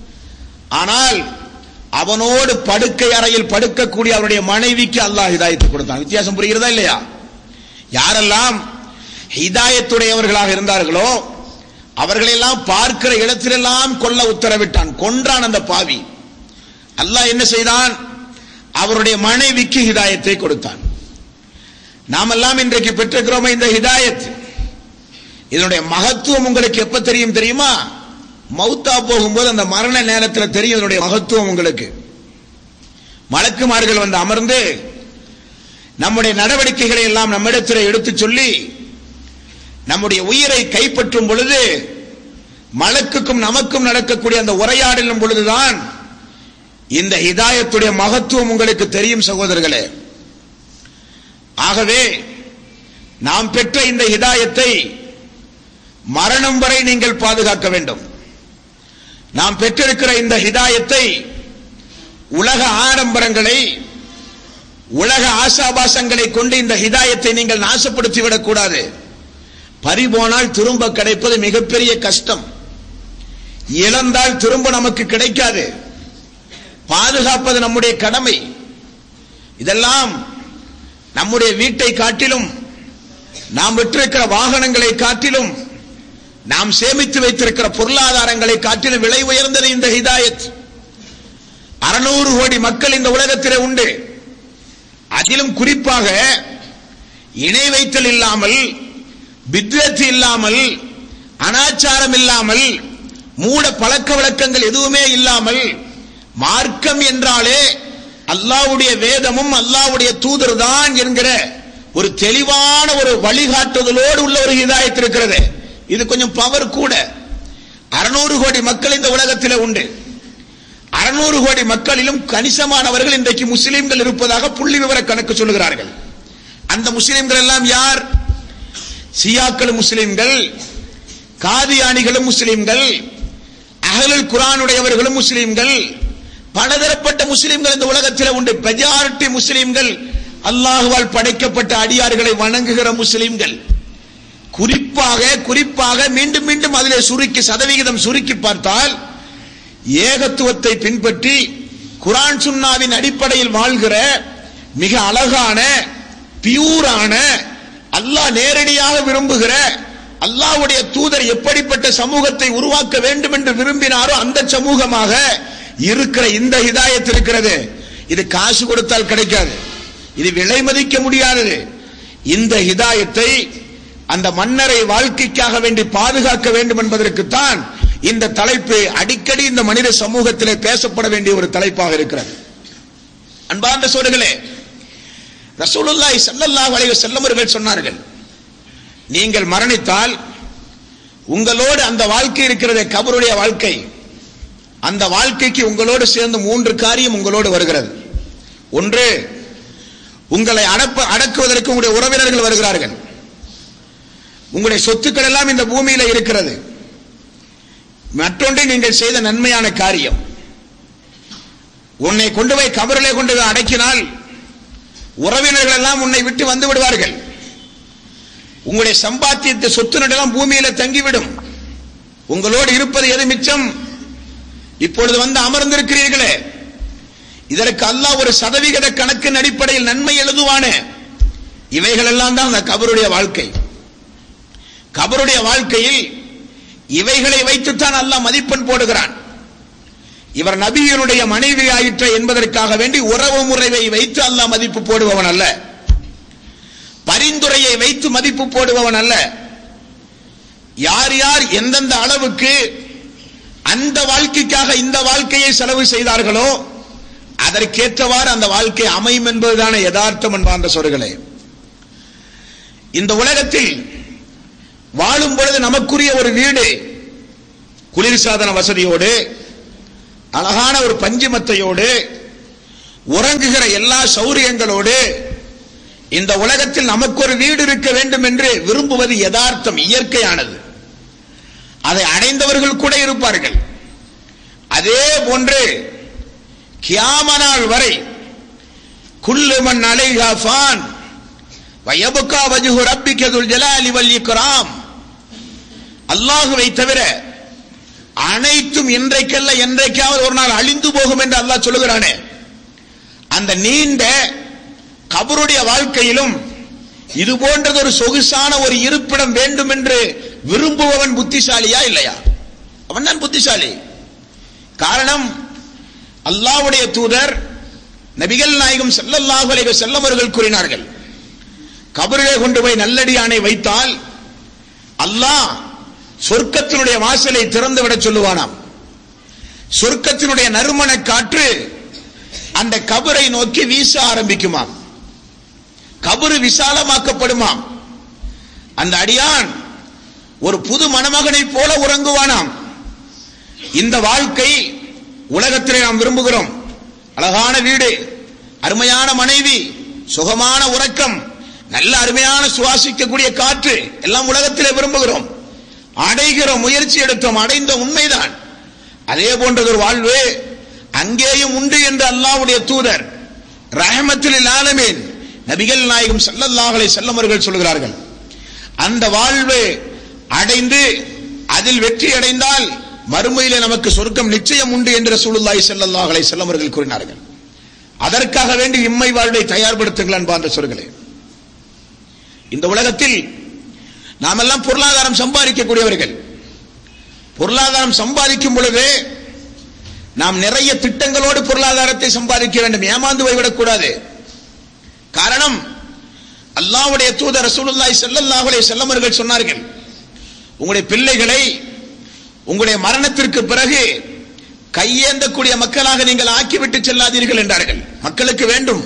ஆனால் அவனோடு படுக்கை அறையில் படுக்கக்கூடிய அவருடைய மனைவிக்கு அல்லாஹ் ஹிதாயத்தை கொடுத்தான். வித்தியாசம் புரிகிறதா இல்லையா? யாரெல்லாம் ஹிதாயத்துடையவர்களாக இருந்தார்களோ அவர்களெல்லாம் பார்க்கிற இடத்திலெல்லாம் கொல்ல உத்தரவிட்டான், கொன்றான் அந்த பாவி. அல்லாஹ் என்ன செய்தான்? அவருடைய மனைவிக்கு ஹிதாயத்தை கொடுத்தான். நாமெல்லாம் இன்றைக்கு பெற்றிருக்கிறோமே இந்த ஹிதாயத், இதனுடைய மகத்துவம் உங்களுக்கு எப்ப தெரியும் தெரியுமா? மௌத்தா போகும்போது அந்த மரண நேரத்தில் தெரியும் இதனுடைய மகத்துவம் உங்களுக்கு. மலக்குமார்கள் வந்து அமர்ந்து நம்முடைய நடவடிக்கைகளை எல்லாம் நம்மிடத்தில் எடுத்து சொல்லி நம்முடைய உயிரை கைப்பற்றும் பொழுது மலக்குக்கும் நமக்கும் நடக்கக்கூடிய அந்த உரையாடலும் பொழுதுதான் இந்த ஹிதாயத்துடைய மகத்துவம் உங்களுக்கு தெரியும் சகோதரர்களே. ஆகவே நாம் பெற்ற இந்த ஹிதாயத்தை மரணம் வரை நீங்கள் பாதுகாக்க வேண்டும். நாம் பெற்றிருக்கிற இந்த ஹிதாயத்தை, உலக ஆடம்பரங்களை, உலக ஆசாபாசங்களை கொண்டு இந்த ஹிதாயத்தை நீங்கள் நாசப்படுத்தி விடக்கூடாது. பறிபோனால் திரும்ப கிடைப்பது மிகப்பெரிய கஷ்டம். இழந்தால் திரும்ப நமக்கு கிடைக்காது. பாதுகாப்பது நம்முடைய கடமை. இதெல்லாம் நம்முடைய வீட்டை காட்டிலும், நாம் பெற்றிருக்கிற வாகனங்களை காட்டிலும், நாம் சேமித்து வைத்திருக்கிற பொருளாதாரங்களை காட்டிலும் விலை உயர்ந்தது இந்த ஹிதாயத். அறுநூறு கோடி மக்கள் இந்த உலகத்திலே உண்டு. அதிலும் குறிப்பாக இணை வைத்தல் இல்லாமல், பித்அத் இல்லாமல், அனாச்சாரம் இல்லாமல், மூட பழக்க வழக்கங்கள் எதுவுமே இல்லாமல், மார்க்கம் என்றாலே அல்லாஹ்வுடைய வேதமும் அல்லாஹ்வுடைய தூதர் தான் என்கிற ஒரு தெளிவான ஒரு வழிகாட்டுதலோடு உள்ள ஒரு ஹிதாயத் இருக்கிறது. இது கொஞ்சம் பவர் கூட. அறுநூறு கோடி மக்கள் இந்த உலகத்தில் உண்டு. அறுநூறு கோடி மக்களிலும் கணிசமானவர்கள் இன்றைக்கு முஸ்லிம்கள் இருப்பதாக புள்ளி விவர கணக்கு சொல்லுகிறார்கள். அந்த முஸ்லிம்கள் எல்லாம் யார்? சியாக்கள் முஸ்லிம்கள், காதியானிகளும் முஸ்லிம்கள், அஹ்லுல் குர்ஆனுடையவர்களும் முஸ்லிம்கள், பலதரப்பட்ட முஸ்லிம்கள் இந்த உலகத்தில் உண்டு. மெஜாரிட்டி முஸ்லிம்கள் அல்லாஹ்வால் படைக்கப்பட்ட அடியார்களை வணங்குகிற முஸ்லிம்கள். குறிப்பாக குறிப்பாக மீண்டும் மீண்டும் அதிலே சுருக்கி சதவிகிதம் சுருக்கி பார்த்தால், ஏகத்துவத்தை பின்பற்றி குர்ஆன் சுன்னாவின் அடிப்படையில் வாழ்கிற மிக அழகான பியூரான, அல்லாஹ் நேரடியாக விரும்புகிற, அல்லாஹ்வுடைய தூதர் எப்படிப்பட்ட சமூகத்தை உருவாக்க வேண்டும் என்று விரும்பினாரோ அந்த சமூகமாக இருக்கிற இந்த ஹிதாயத் இருக்கிறது. இது காசு கொடுத்தால் கிடைக்காது, இது விலை மதிக்க முடியாதது. இந்த ஹிதாயத்தை அந்த மன்னரை வாழ்க்கைக்காக வேண்டி பாதுகாக்க வேண்டும் என்பதற்குத்தான் இந்த தலைப்பு அடிக்கடி இந்த மனித சமூகத்திலே பேசப்பட வேண்டிய ஒரு தலைப்பாக இருக்கிறது. அன்பார்ந்த சோதர்களே, ரசூலுல்லாஹி ஸல்லல்லாஹு அலைஹி வஸல்லம் அவர்கள் சொன்னார்கள், நீங்கள் மரணித்தால் உங்களோடு அந்த வாழ்க்கை இருக்கிறதே, கபருடைய வாழ்க்கை, அந்த வாழ்க்கைக்கு உங்களோடு சேர்ந்து மூன்று காரியம் உங்களோடு வருகிறது. ஒன்று, உங்களை அடப்ப அடக்குவதற்கு உங்களுடைய உறவினர்கள் வருகிறார்கள். உங்களுடைய சொத்துக்கள் எல்லாம் இந்த பூமியில இருக்கிறது. மற்றொன்று, நீங்கள் செய்த நன்மையான காரியம். உன்னை கொண்டு போய் கபரிலே கொண்டு போய் அடக்கினால் உறவினர்கள் எல்லாம் உன்னை விட்டு வந்து விடுவார்கள். உங்களுடைய சம்பாத்தியத்தை சொத்து எல்லாம் பூமியில தங்கிவிடும். உங்களோடு இருப்பது எது மிச்சம்? இப்பொழுது வந்து அமர்ந்திருக்கிறீர்களே, இதற்கு அல்லாஹ் ஒரு சதவிகித கணக்கின் அடிப்படையில் நன்மை எழுதுவானே. இவைகள் எல்லாம் தான் அந்த கபருடைய வாழ்க்கை. கபருடைய வாழ்க்கையில் இவைகளை வைத்துத்தான் அல்லாஹ் மதிப்பெண் போடுகிறான். இவர் நபியினுடைய மனைவி ஆயிற்ற என்பதற்காக வேண்டி உறவு முறையை வைத்து அல்லாஹ் மதிப்பு போடுபவன் அல்ல, பரிந்துரையை வைத்து மதிப்பு போடுபவன் அல்ல. யார் யார் எந்தெந்த அளவுக்கு அந்த வாழ்க்கைக்காக இந்த வாழ்க்கையை செலவு செய்தார்களோ அதற்கேற்றவாறு அந்த வாழ்க்கை அமையும் என்பதுதான யதார்த்தம். என்பார்ந்த சொற்களே, இந்த உலகத்தில் வாழும் பொழுது நமக்குரிய ஒரு வீடு, குளிர்சாதன வசதியோடு, அழகான ஒரு பஞ்சுமத்தையோடு, உறங்குகிற எல்லா சௌரியங்களோடு இந்த உலகத்தில் நமக்கு ஒரு வீடு இருக்க வேண்டும் என்று விரும்புவது யதார்த்தம், இயற்கையானது. அதை அடைந்தவர்கள் கூட இருப்பார்கள். அதே போன்று கியாமத் நாள் வரை குல்லு மன் அலைஹா ஃபான் வ யப்கா வஜ்ஹு ரப்பிக துல் ஜலாலி வல் இக்ராம், அல்லாஹ்வை தவிர அனைத்தும் இன்றைக்கல்ல என்றைக்காவது ஒரு நாள் அழிந்து போகும் என்று அல்லாஹ் சொல்லுகிறானே, அந்த நீண்ட கபருடைய வாழ்க்கையிலும் இது போன்றது ஒரு சொகுசான ஒரு இருப்பிடம் வேண்டும் என்று விரும்புபவன் புத்திசாலியா இல்லையா? அவன் தான் புத்திசாலி. காரணம், அல்லாஹ்வுடைய தூதர் நபிகள் நாயகம் ஸல்லல்லாஹு அலைஹி வஸல்லம் அவர்கள் கூறினார்கள், கபரிலே கொண்டு போய் நல்லடியானை வைத்தால் அல்லாஹ் சொர்க்கத்தினுடைய வாசலை திறந்து விட சொல்லுவானாம். சொர்க்கத்தினுடைய நறுமண காற்று அந்த கபரை நோக்கி வீச ஆரம்பிக்குமாம். கபரு விசாலமாக்கப்படுமாம். அந்த அடியான் ஒரு புது மணமகனை போல உறங்குவானாம். இந்த வாழ்க்கை உலகத்திலே நாம் விரும்புகிறோம். அழகான வீடு, அருமையான மனைவி, சுகமான உறக்கம், நல்ல அருமையான சுவாசிக்கக்கூடிய காற்று எல்லாம் உலகத்திலே விரும்புகிறோம், அடைகிறோம், முயற்சி எடுத்தோம், அடைந்த உண்மைதான். அதே போன்றது ஒரு வாழ்வு அங்கேயும் உண்டு என்று அல்லாஹ்வுடைய தூதர் ரஹ்மத்துல் ஆலமீன் நபிகள் நாயகம் ஸல்லல்லாஹு அலைஹி வஸல்லம் அவர்கள் சொல்கிறார்கள். அந்த வாழ்வு அடைந்து அதில் வெற்றி அடைந்தால் மறுமையிலே நமக்கு சொர்க்கம் நிச்சயம் உண்டு என்று ரசூலுல்லாஹி ஸல்லல்லாஹு அலைஹி வஸல்லம் அவர்கள் கூறினார்கள். அதற்காக வேண்டி இம்மை வாழ்வை தயார்படுத்துங்கள் அன்பார்ந்த சொற்களே. இந்த உலகத்தில் நாமெல்லாம் பொருளாதாரம் சம்பாதிக்கக்கூடியவர்கள். பொருளாதாரம் சம்பாதிக்கும் பொழுது நாம் நிறைய திட்டங்களோடு பொருளாதாரத்தை சம்பாதிக்க வேண்டும், ஏமாந்து போய்விடக்கூடாது. காரணம், அல்லாஹ்வுடைய தூதர் ரசூலுல்லாஹி ஸல்லல்லாஹு அலைஹி வஸல்லம் அவர்கள் சொன்னார்கள், உங்களுடைய பிள்ளைகளை உங்களுடைய மரணத்திற்கு பிறகு கையேந்தக்கூடிய மக்களாக நீங்கள் ஆக்கிவிட்டு செல்லாதீர்கள் என்றார்கள். மக்களுக்கு வேண்டும்.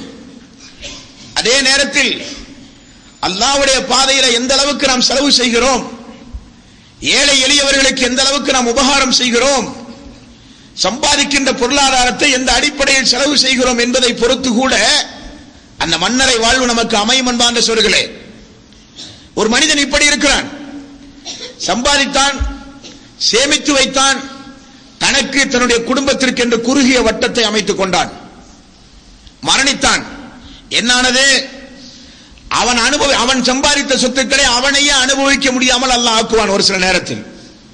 அதே நேரத்தில் அல்லாஹ்வுடைய பாதையில எந்த அளவுக்கு நாம் செலவு செய்கிறோம், ஏழை எளியவர்களுக்கு எந்த அளவுக்கு நாம் உபகாரம் செய்கிறோம், சம்பாதிக்கின்ற பொருளாதாரத்தை எந்த அடிப்படையில் செலவு செய்கிறோம் என்பதை பொறுத்து கூட அந்த மன்னரை வாழ்வு நமக்கு அமையும் என்பான்ற சொல்களே. ஒரு மனிதன் இப்படி இருக்கிறான், சம்பாதித்தான், சேமித்து வைத்தான், தனக்கு தன்னுடைய குடும்பத்திற்கு என்று குறுகிய வட்டத்தை அமைத்துக் கொண்டான், மரணித்தான். என்னானது? அவன் அனுபவி அவன் சம்பாதித்த சொத்துக்களை அவனையே அனுபவிக்க முடியாமல் அல்லாஹ் ஆக்குவான். ஒரு சில நேரத்தில்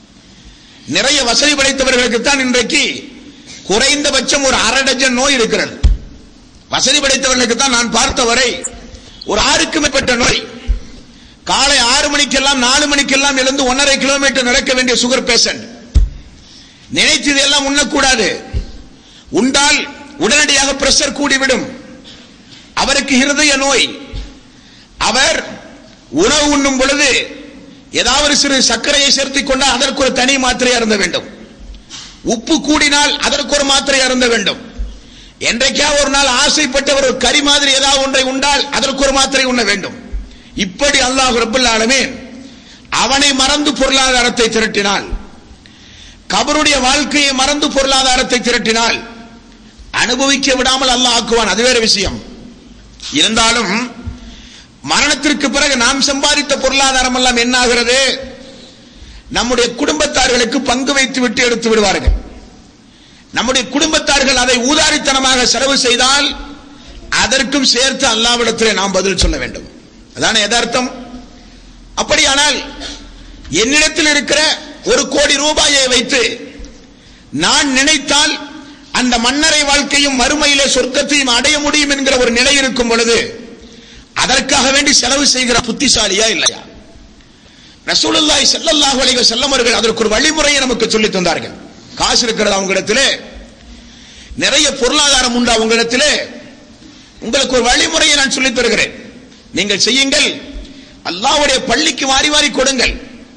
நிறைய வசதி படைத்தவர்களுக்கு தான் இன்றைக்கு குறைந்தபட்சம் ஒரு அரை டஜன் நோய் இருக்கிறது. வசதி படைத்தவர்களுக்கு தான் நான் பார்த்தவரை ஒரு ஆறுக்கு மேற்பட்ட நோய். காலை ஆறு மணிக்கெல்லாம் நாலு மணிக்கெல்லாம் எழுந்து ஒன்னரை கிலோமீட்டர் நடக்க வேண்டிய சுகர் பேஷண்ட். நினைத்தது எல்லாம் உண்ணக்கூடாது, உண்டால் உடனடியாக பிரஷர் கூடிவிடும். அவருக்கு இருதய நோய். அவர் உணவு உண்ணும் பொழுது ஏதாவது சிறு சர்க்கரையை சேர்த்துக் கொண்டால் அதற்கு ஒரு தனி மாத்திரை அருந்த வேண்டும். உப்பு கூடினால் அதற்கு ஒரு மாத்திரை அருந்த வேண்டும். என்றைக்கா ஒரு நாள் ஆசைப்பட்ட ஒரு கறி மாதிரி ஏதாவது ஒன்றை உண்டால் அதற்கு ஒரு மாத்திரை உண்ண வேண்டும். இப்படி அல்லாஹ் ரப்பல் ஆலமீன் அவனை மறந்து பொருளாதாரத்தை திரட்டினால், கபருடைய வாழ்க்கையை மறந்து பொருளாதாரத்தை திரட்டினால் அனுபவிக்க விடாமல் அல்லாஹ் ஆக்குவான். அது வேற விஷயம். இருந்தாலும் மரணத்திற்கு பிறகு நாம் சம்பாதித்த பொருளாதாரம் எல்லாம் என்ன ஆகிறது? நம்முடைய குடும்பத்தார்களுக்கு பங்கு வைத்து விட்டு எடுத்து விடுவார்கள். நம்முடைய குடும்பத்தார்கள் அதை ஊதாரித்தனமாக செலவு செய்தால் அதற்கும் சேர்த்து அல்லாஹ்விடத்திலே நாம் பதில் சொல்ல வேண்டும். அதான யதார்த்தம். அப்படியானால் என்னிடத்தில் இருக்கிற ஒரு கோடி ரூபாயை வைத்து நான் நினைத்தால் அந்த மன்னரை வாழ்க்கையும் மறுமையிலே சொர்க்கத்தையும் அடைய முடியும் என்கிற ஒரு நிலை இருக்கும் பொழுது அதற்காக வேண்டி செலவு செய்கிற புத்திசாலியா இல்லையா? ரசூலுல்லாஹி ஸல்லல்லாஹு அலைஹி வஸல்லம் அவர்கள் அதற்கு ஒரு வழிமுறையை நமக்கு சொல்லி தந்தார்கள். காசு இருக்கிறதா உங்களிடத்திலே, நிறைய பொருளாதாரம் உண்டா உங்களிடத்திலே, உங்களுக்கு ஒரு வழிமுறையை நான் சொல்லித் தருகிறேன். நீங்கள் செய்யுங்கள், அல்லாஹ்வுடைய பள்ளிக்கு வாரி வாரி கொடுங்கள்.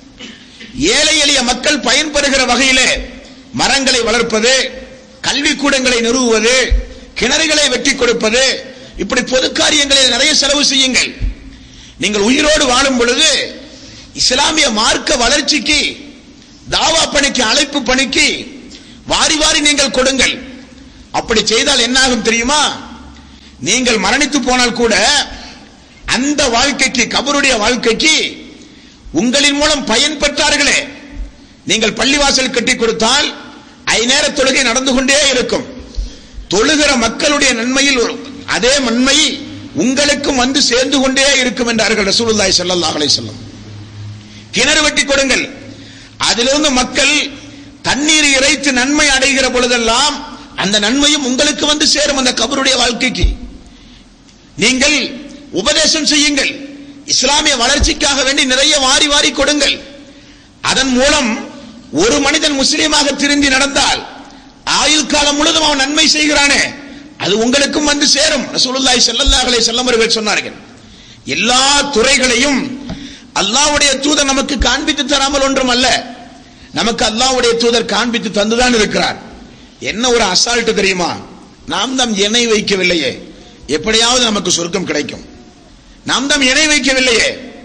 ஏழை எளிய மக்கள் பயன்பெறுகிற வகையிலே மரங்களை வளர்ப்பது, கல்விக்கூடங்களை நிறுவுவது, கிணறுகளை வெட்டி கொடுப்பது, இப்படி பொது காரியங்களை நிறைய செலவு செய்யுங்கள். நீங்கள் உயிரோடு வாழும் பொழுது இஸ்லாமிய மார்க்க வளர்ச்சிக்கு, தாவா பணிக்கு, அழைப்பு பணிக்கு வாரி வாரி நீங்கள் கொடுங்கள். அப்படி செய்தால் என்னாகும் தெரியுமா? நீங்கள் மரணித்து போனால் கூட அந்த வாழ்க்கைக்கு, கபருடைய வாழ்க்கைக்கு உங்களின் மூலம் பயன் பெற்றார்களே, நீங்கள் பள்ளிவாசல் கட்டி கொடுத்தால் ஐநேர தொழுகை நடந்து கொண்டே இருக்கும். தொழுகிற மக்களுடைய நன்மையில் அதே நன்மை உங்களுக்கும் வந்து சேர்ந்து கொண்டே இருக்கும் என்றார்கள் ரசூலுல்லாஹி ஸல்லல்லாஹு அலைஹி வஸல்லம். கிணறு வெட்டி கொடுங்கள், அதிலிருந்து மக்கள் தண்ணீர் இறைத்து நன்மை அடைகிற பொழுதெல்லாம் அந்த நன்மையும் உங்களுக்கு வந்து சேரும். அந்த கபருடைய வாழ்க்கைக்கு நீங்கள் உபதேசம் செய்யுங்கள். இஸ்லாமிய வளர்ச்சிக்காக வேண்டி நிறைய வாரி வாரி கொடுங்கள். அதன் மூலம் ஒரு மனிதன் முஸ்லீமாக திரும்பி நடந்தால் ஆயுள் காலம் முழுதும் அவன் நன்மை செய்கிறானே, அது உங்களுக்கும் வந்து சேரும். ரசூலுல்லாஹி ஸல்லல்லாஹு அலைஹி வஸல்லம் அவர்கள் சொன்னார்கள், எல்லா துறைகளையும் அல்லாஹ்வுடைய தூதர் நமக்கு காண்பித்து தராமல் ஒன்றும் அல்ல, நமக்கு அல்லாஹ்வுடைய தூதர் காண்பித்து தந்துதான் இருக்கிறார். என்ன ஒரு அசால்ட் தெரியுமா? நாம் தான் இணை வைக்கவில்லையே, எப்படியாவது நமக்கு சொர்க்கம் கிடைக்கும். நாம் தான் இணை வைக்கவில்லையே.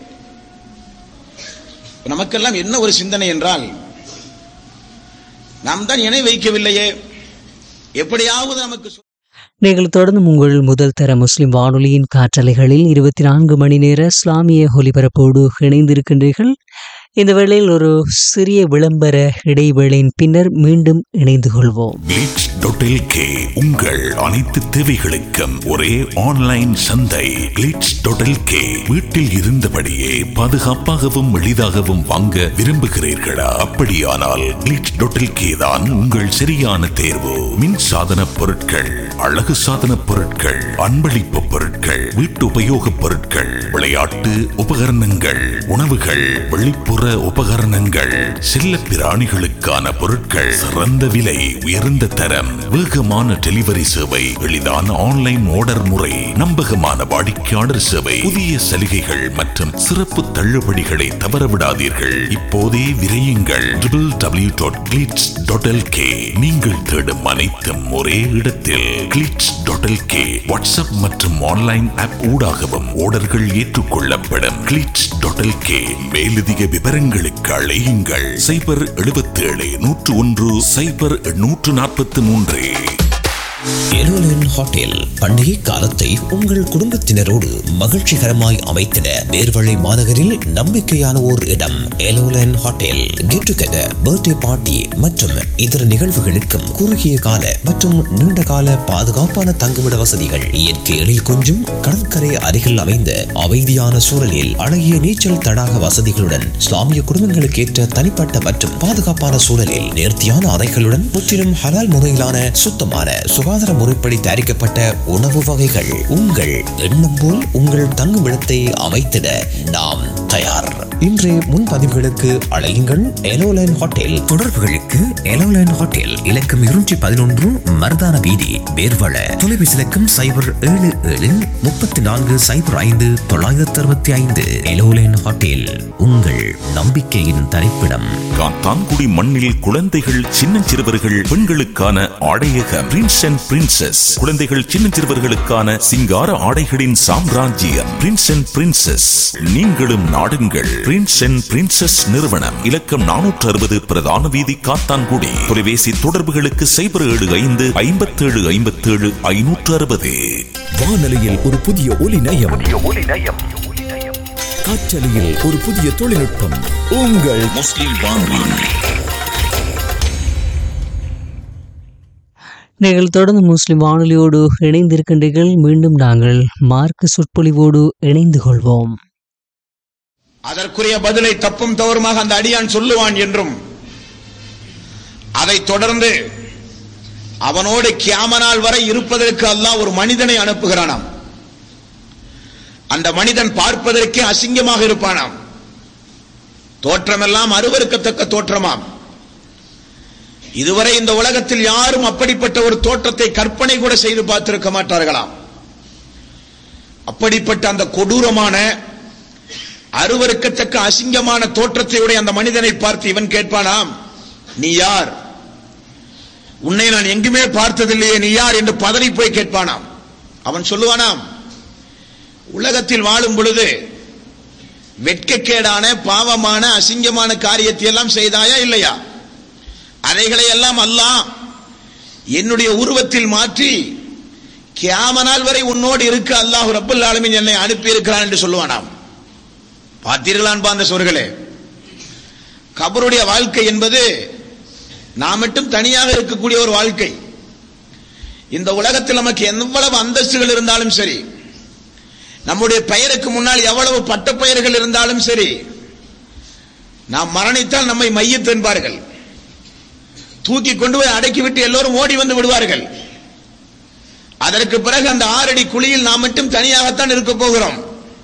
நமக்கெல்லாம் என்ன ஒரு சிந்தனை என்றால், நாம் தான் இணை வைக்கவில்லையே, எப்படியாவது நமக்கு. நீங்கள் தொடர்ந்து உங்கள் முதல் தர முஸ்லிம் வானொலியின் காற்றலைகளில் இருபத்தி நான்கு மணி நேர இஸ்லாமிய ஒலிபரப்போடு இணைந்திருக்கின்றீர்கள். இந்த வேளையில் ஒரு சிறிய விளம்பர இடைவேளையின் பின்னர் மீண்டும் இணைந்து கொள்வோம். Dot LK. உங்கள் அனைத்து தேவைகளுக்கும் ஒரே ஆன்லைன் சந்தை கிளிட்ஸ் டாட் எல்கே. வீட்டில் இருந்தபடியே பாதுகாப்பாகவும் எளிதாகவும் வாங்க விரும்புகிறீர்களா? அப்படியானால் கிளிட்ஸ் டாட் எல்கே தான் உங்கள் சரியான தேர்வு. மின் சாதன பொருட்கள், அழகு சாதன பொருட்கள், அன்பளிப்பு பொருட்கள், வீட்டு உபயோக பொருட்கள், விளையாட்டு உபகரணங்கள், உணவுகள், வெளிப்புற உபகரணங்கள், செல்ல பிராணிகளுக்கான பொருட்கள், சிறந்த விலை, உயர்ந்த தரம், வேகமான டெலிவரி சேவை, எளிதான ஆன்லைன் ஆர்டர் முறை, நம்பகமான வாடிக்கையாளர் சேவை, புதிய சலுகைகள் மற்றும் சிறப்பு தள்ளுபடிகளை தவறவிடாதீர்கள். இப்போதே விரையுங்கள் W W W dot glitz dot LK. நீங்கள் தேடும் அனைத்தும் ஒரே இடத்தில் கிளிட்ஸ் டாட் எல்கே. வாட்ஸ்அப் மற்றும் ஆன்லைன் ஆப் ஊடாகவும் ஆர்டர்கள் ஏற்றுக்கொள்ளப்படும். Glitz dot LK. மேலதிக விவரங்களுக்கு அழையுங்கள் சைபர் எழுபத்தி ஏழு நூற்று ஒன்று சைபர் நூற்று நாற்பத்தி மூன்று. எலோலன் ஹோட்டல் பண்டிகை காலத்தை உங்கள் குடும்பத்தினரோடு மகிழ்ச்சிகரமாய் அமைத்திட நேர்வழி மாநகரில் நம்பிக்கையான ஓர் இடம் எலோலன் hotel. Get together, birthday party மற்றும் இதர நிகழ்வுகளுக்கும் குறுகிய கால மற்றும் நீண்ட கால பாதுகாப்பான தங்குமிட வசதிகள், இயற்கை எழில் கொஞ்சும் கடற்கரை அருகில் அமைந்த அமைதியான சூழலில் அழகிய நீச்சல் தடாக வசதிகளுடன், இஸ்லாமிய குடும்பங்களுக்கு ஏற்ற தனிப்பட்ட மற்றும் பாதுகாப்பான சூழலில் நேர்த்தியான அறைகளுடன், முற்றிலும் ஹலால் முறையிலான சுத்தமான சுகாதார முறைப்படி தயாரிக்கப்பட்ட உணவு வகைகள். உங்கள் எண்ணம் போல் உங்கள் தங்குமிடத்தை அமைத்திட நாம் தயார். இன்றைய முன்பதிவுகளுக்கு அழையுங்கள் எலோலைன் ஹோட்டல். தொடர்புகளுக்கு எலோலைன் ஹோட்டல் இலக்கம் இருநூற்றி பதினொன்று மர்தான வீதி, பேர்வள. தொலைபேசி இலக்கம் சைபர் ஏழு ஏழு முப்பத்தி நான்கு சைபர் ஐந்து தொள்ளாயிரத்தி அறுபத்தி ஐந்து. எலோலைன் ஹோட்டல், உங்கள் நம்பிக்கையின் தரிப்பிடம். காத்தான்குடி மண்ணில் குழந்தைகள், சின்னஞ்சிறுவர்கள், பெண்களுக்கான ஆடையகம் பிரின்ஸ் அண்ட் பிரின்சஸ். குழந்தைகள், சின்னஞ்சிறுவர்களுக்கான சிங்கார ஆடைகளின் சாம்ராஜ்யம் பிரின்ஸ் அண்ட் பிரின்சஸ். நீங்களும் நாடுங்கள் பிரின்ஸ் அண்ட் பிரின்சஸ் நிறுவனம். இலக்கம் நானூற்று அறுபது பிரதான வீதி, காத்தான்குடி. தொலைபேசி தொடர்புகளுக்கு சைபர் ஏழு ஐந்து ஐம்பத்தி ஏழு ஐம்பத்தி ஏழு ஐநூற்று அறுபது. வானொலியில் ஒரு புதிய ஒலி நயம், காற்றலையில் ஒரு புதிய தொழில்நுட்பம். உங்கள் முஸ்லிம் வானொலி. நீங்கள் தொடர்ந்து முஸ்லிம் வானொலியோடு இணைந்திருக்கின்றீர்கள். மீண்டும் நாங்கள் மார்க்க சொற்பொழிவோடு இணைந்து கொள்வோம். அதற்குரிய பதிலை தப்பும் தவறுமாக அந்த அடியான் சொல்லுவான் என்றும், அதை தொடர்ந்து அவனோடு கியாமனால் வரை இருப்பதற்கு அல்லாஹ் ஒரு மனிதனை அனுப்புகிறானாம். அந்த மனிதன் பார்ப்பதற்கே அசிங்கமாக இருப்பானாம். தோற்றமெல்லாம் அருவருக்கத்தக்க தோற்றமாம். இதுவரை இந்த உலகத்தில் யாரும் அப்படிப்பட்ட ஒரு தோற்றத்தை கற்பனை கூட செய்து பார்த்திருக்க மாட்டார்களாம். அப்படிப்பட்ட அந்த கொடூரமான அருவருக்கத்தக்க அசிங்கமான தோற்றத்தை உடைய அந்த மனிதனை பார்த்து இவன் கேட்பானாம், நீ யார்? உன்னை நான் எங்குமே பார்த்ததில்லையே, நீ யார் என்று பதறி போய் கேட்பானாம். அவன் சொல்லுவானாம், உலகத்தில் வாழும் பொழுது வெட்கக்கேடான பாவமான அசிங்கமான காரியத்தை எல்லாம் செய்தாயா இல்லையா? அதைகளை எல்லாம் அல்லாஹ் என்னுடைய உருவத்தில் மாற்றி கியாமனால் வரை உன்னோடு இருக்க அல்லாஹ் ரப்பல் ஆலமீன் என்னை அனுப்பி இருக்கிறான் என்று சொல்லுவானாம். பார்த்தீர்களான் பாந்த சோர்களே, கபருடைய வாழ்க்கை என்பது நாம் மட்டும் தனியாக இருக்கக்கூடிய ஒரு வாழ்க்கை. இந்த உலகத்தில் நமக்கு எவ்வளவு அந்தஸ்துகள் இருந்தாலும் சரி, நம்முடைய பெயருக்கு முன்னால் எவ்வளவு பட்ட பெயர்கள் இருந்தாலும் சரி, நாம் மரணித்தால் நம்மை மையத் என்பார்கள். தூக்கி கொண்டு போய் அடக்கிவிட்டு எல்லோரும் ஓடி வந்து விடுவார்கள். அதற்கு பிறகு அந்த ஆறடி குழியில் நாம் மட்டும் தனியாகத்தான் இருக்க போகிறோம்.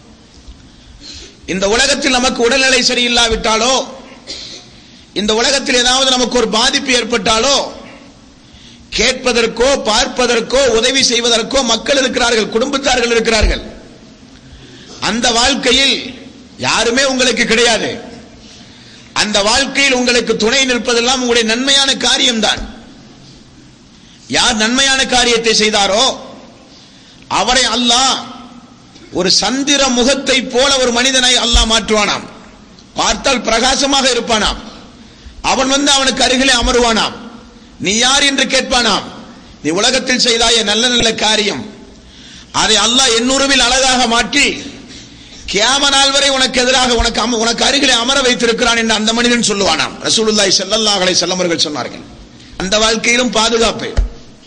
இந்த உலகத்தில் நமக்கு உடல்நிலை சரியில்லாவிட்டாலோ, இந்த உலகத்தில் ஏதாவது நமக்கு ஒரு பாதிப்பு ஏற்பட்டாலோ, கேட்பதற்கோ பார்ப்பதற்கோ உதவி செய்வதற்கோ மக்கள் இருக்கிறார்கள், குடும்பத்தார்கள் இருக்கிறார்கள். அந்த வாழ்க்கையில் யாருமே உங்களுக்கு கிடையாது. அந்த வாழ்க்கையில் உங்களுக்கு துணை நிற்பதெல்லாம் உங்களுடைய நன்மையான காரியம்தான். யார் நன்மையான காரியத்தை செய்தாரோ அவரை அல்லாஹ் ஒரு சந்திர முகத்தை போல ஒரு மனிதனை அல்லாஹ் மாற்றுவானாம். பார்த்தால் பிரகாசமாக இருப்பானாம். அவன் வந்து அவனுக்கு அருகிலே அமருவானாம். நீ யார் என்று கேட்பானாம். நீ உலகத்தில் செய்தாய நல்ல நல்ல காரியம், அதை அல்லாஹ் எண்ணூறுவில் அழகாக மாற்றி கியாம நாள் வரை உனக்கு எதிராக உனக்கு உனக்கு அருகிலே அமர வைத்திருக்கிறான் என்று அந்த மனிதன் சொல்லுவானாம். ரசூலுல்லாஹி ஸல்லல்லாஹு அலைஹி வஸல்லம் அவர்கள் சொன்னார்கள். அந்த வாழ்க்கையிலும் பாதுகாப்பு.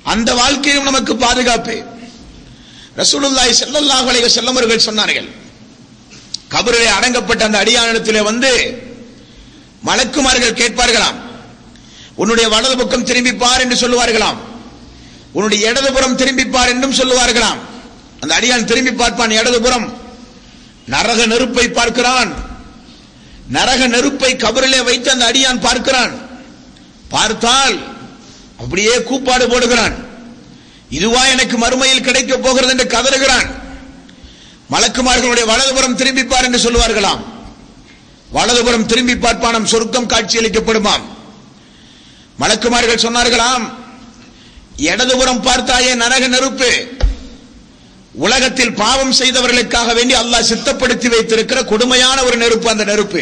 அந்த வாழ்க்கையும் நமக்கு பாதுகாப்பு. ரசூலுல்லாஹி ஸல்லல்லாஹு அலைஹி வஸல்லம் அவர்கள் சொன்னார்கள், கபரிலே அடங்கப்பட்ட அந்த அடியானிடத்திலே வந்து மலக்குமார்கள் கேட்பார்களாம், உன்னுடைய வலது பக்கம் திரும்பி பார் என்று சொல்லுவார்களாம், உன்னுடைய இடதுபுறம் திரும்பி பார் என்றும் சொல்லுவார்களாம். அந்த அடியான் திரும்பி பார்ப்பான், இடதுபுறம் நரக நெருப்பை பார்க்கிறான். நரக நெருப்பை கபரிலே வைத்து அந்த அடியான் பார்க்கிறான். பார்த்தால் அப்படியே கூப்பாடு போடுகிறான், இதுவா எனக்கு மறுமையில் கிடைக்க போகிறது என்று கதறுகிறான். மலக்குமார்களுடைய வலதுபுறம் திரும்பிப்பார் என்று சொல்லுவார்களாம். வலதுபுறம் திரும்பி பார்ப்பானம், சொர்க்கம் காட்சியளிக்கப்படுமாம். மலக்குமார்கள் சொன்னார்களாம், இடதுபுறம் பார்த்தாயே நரக நெருப்பு, உலகத்தில் பாவம் செய்தவர்களுக்காக வேண்டி அல்லாஹ் சித்தப்படுத்தி வைத்திருக்கிற கொடுமையான ஒரு நெருப்பு. அந்த நெருப்பு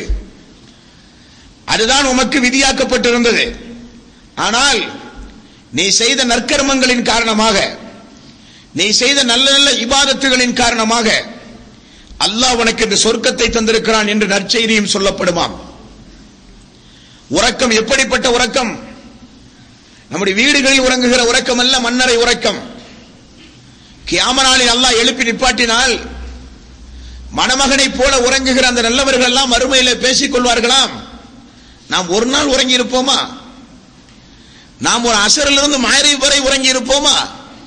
அதுதான் உமக்கு விதியாக்கப்பட்டிருந்தது. ஆனால் நீ செய்த நற்கர்மங்களின் காரணமாக, நீ செய்த நல்ல நல்ல இபாதத்துகளின் காரணமாக அல்லாஹ் உனக்கு இந்த சொர்க்கத்தை தந்திருக்கிறான் என்று நற்செய்தியும் சொல்லப்படுமாம். உறக்கம் எப்படிப்பட்ட உறக்கம்? நம்முடைய வீடுகளில் உறங்குகிற உறக்கம் அல்ல, மன்னரை உறக்கம். கியாம நாளில் அல்லாஹ் எழுப்பி நிப்பாட்டினால் மணமகனை போல உறங்குகிற அந்த நல்லவர்கள் எல்லாம் மறுமையிலே பேசிக் கொள்வார்களாம், நாம் ஒரு நாள் உறங்கி இருப்போமா? நாம் ஒரு அசரிலிருந்து மகரிப் வரை உறங்கி இருப்போமா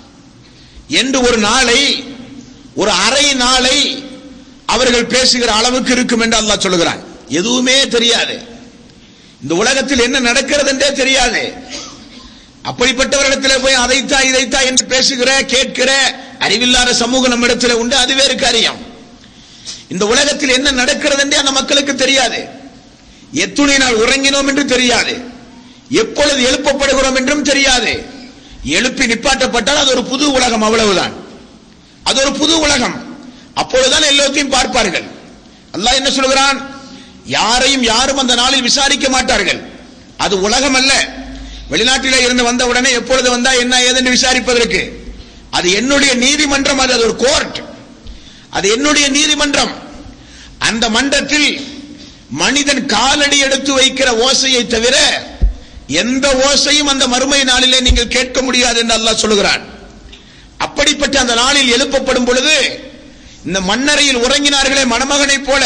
என்று ஒரு நாளை, ஒரு அரை நாளை அவர்கள் பேசுகிற அளவுக்கு இருக்கும் என்று அல்லாஹ் சொல்லுகிறான். எதுவுமே தெரியாது, இந்த உலகத்தில் என்ன நடக்கிறது என்றே தெரியாது. அப்படிப்பட்டவரிடத்தில் போய் அதைத்தா இதைத்தா என்று பேசுகிற கேட்கிற அறிவில்லாத சமூகம் நம்ம இடத்துல உண்டு, அது வேறு காரியம். இந்த உலகத்தில் என்ன நடக்கிறது என்றே அந்த மக்களுக்கு தெரியாது. எத்துணை நாள் உறங்கினோம் என்று தெரியாது, எப்பொழுது எழுப்பப்படுகிறோம் என்றும் தெரியாது. எழுப்பி நிப்பாட்டப்பட்டால் அது ஒரு புது உலகம், அவ்வளவுதான். அது ஒரு புது உலகம். அப்பொழுதுதான் எல்லாத்தையும் பார்ப்பார்கள். அல்லாஹ் என்ன சொல்கிறான்? யாரையும் யாரும் அந்த நாளில் விசாரிக்க மாட்டார்கள். அது உலகம் அல்ல. வெளிநாட்டிலே இருந்து வந்த உடனே எப்பொழுது வந்தா என்ன ஏதென்று விசாரிப்பதற்கு அது என்னுடைய நீதிமன்றம், அது ஒரு கோர்ட், அது என்னுடைய நீதிமன்றம். அந்த மன்றத்தில் மனிதன் காலடி எடுத்து வைக்கிற ஓசையை தவிர எந்த ஓசையும் அந்த மறுமை நாளிலே நீங்கள் கேட்க முடியாது என்று அல்லாஹ் சொல்லுகிறான். அப்படிப்பட்ட அந்த நாளில் எழுப்பப்படும் பொழுது இந்த மன்னரையில் உறங்கினார்களே மணமகனை போல,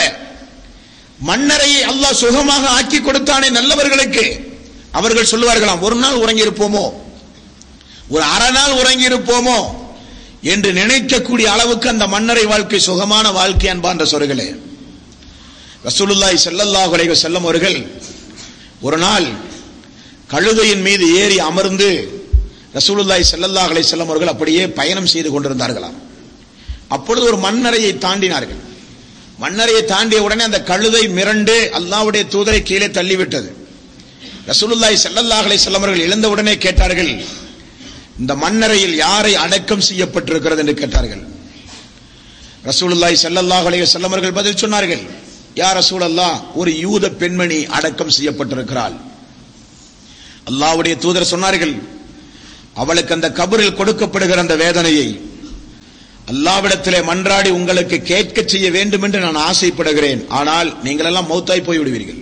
மன்னரையை அல்லாஹ் சுகமாக ஆக்கி கொடுத்தானே நல்லவர்களுக்கு, அவர்கள் சொல்லுவார்களாம், ஒரு நாள் உறங்கி இருப்போமோ, ஒரு அரை நாள் உறங்கி இருப்போமோ என்று நினைக்கக்கூடிய அளவுக்கு அந்த மன்னரை வாழ்க்கை சுகமான வாழ்க்கை. அன்பார்ந்த சோர்களே, ரசூலுல்லாஹி ஸல்லல்லாஹு அலைஹி வஸல்லம் அவர்கள் ஒரு நாள் கழுதையின் மீது ஏறி அமர்ந்து ரசூலுல்லாஹி ஸல்லல்லாஹு அலைஹி வஸல்லம் அவர்கள் அப்படியே பயணம் செய்து கொண்டிருந்தார்களாம். அப்பொழுது ஒரு மண்ணறையை தாண்டினார்கள். மண்ணறையை தாண்டிய உடனே அந்த கழுதை மிரண்டு அல்லாஹ்வுடைய தூதரை கீழே தள்ளிவிட்டது. ரசூலுல்லாஹி ஸல்லல்லாஹு அலைஹி வஸல்லம் அவர்கள் எழுந்த உடனே கேட்டார்கள், இந்த மண்ணறையில் யாரை அடக்கம் செய்யப்பட்டிருக்கிறது என்று கேட்டார்கள். ரசூலுல்லாஹி ஸல்லல்லாஹு அலைஹி வஸல்லம் அவர்கள் பதில் சொன்னார்கள், யா ரசூலல்லாஹ், ஒரு யூத பெண்மணி அடக்கம் செய்யப்பட்டிருக்கிறாள். அல்லாஹ்வுடைய தூதர் சொன்னார்கள், அவளுக்கு அந்த கபரில் கொடுக்கப்படுகிற அந்த வேதனையை அல்லாஹ்விடத்திலே மன்றாடி உங்களுக்கு கேட்க செய்ய வேண்டும் என்று நான் ஆசைப்படுகிறேன். ஆனால் நீங்கள் எல்லாம் மௌத்தாய் போய் விடுவீர்கள்.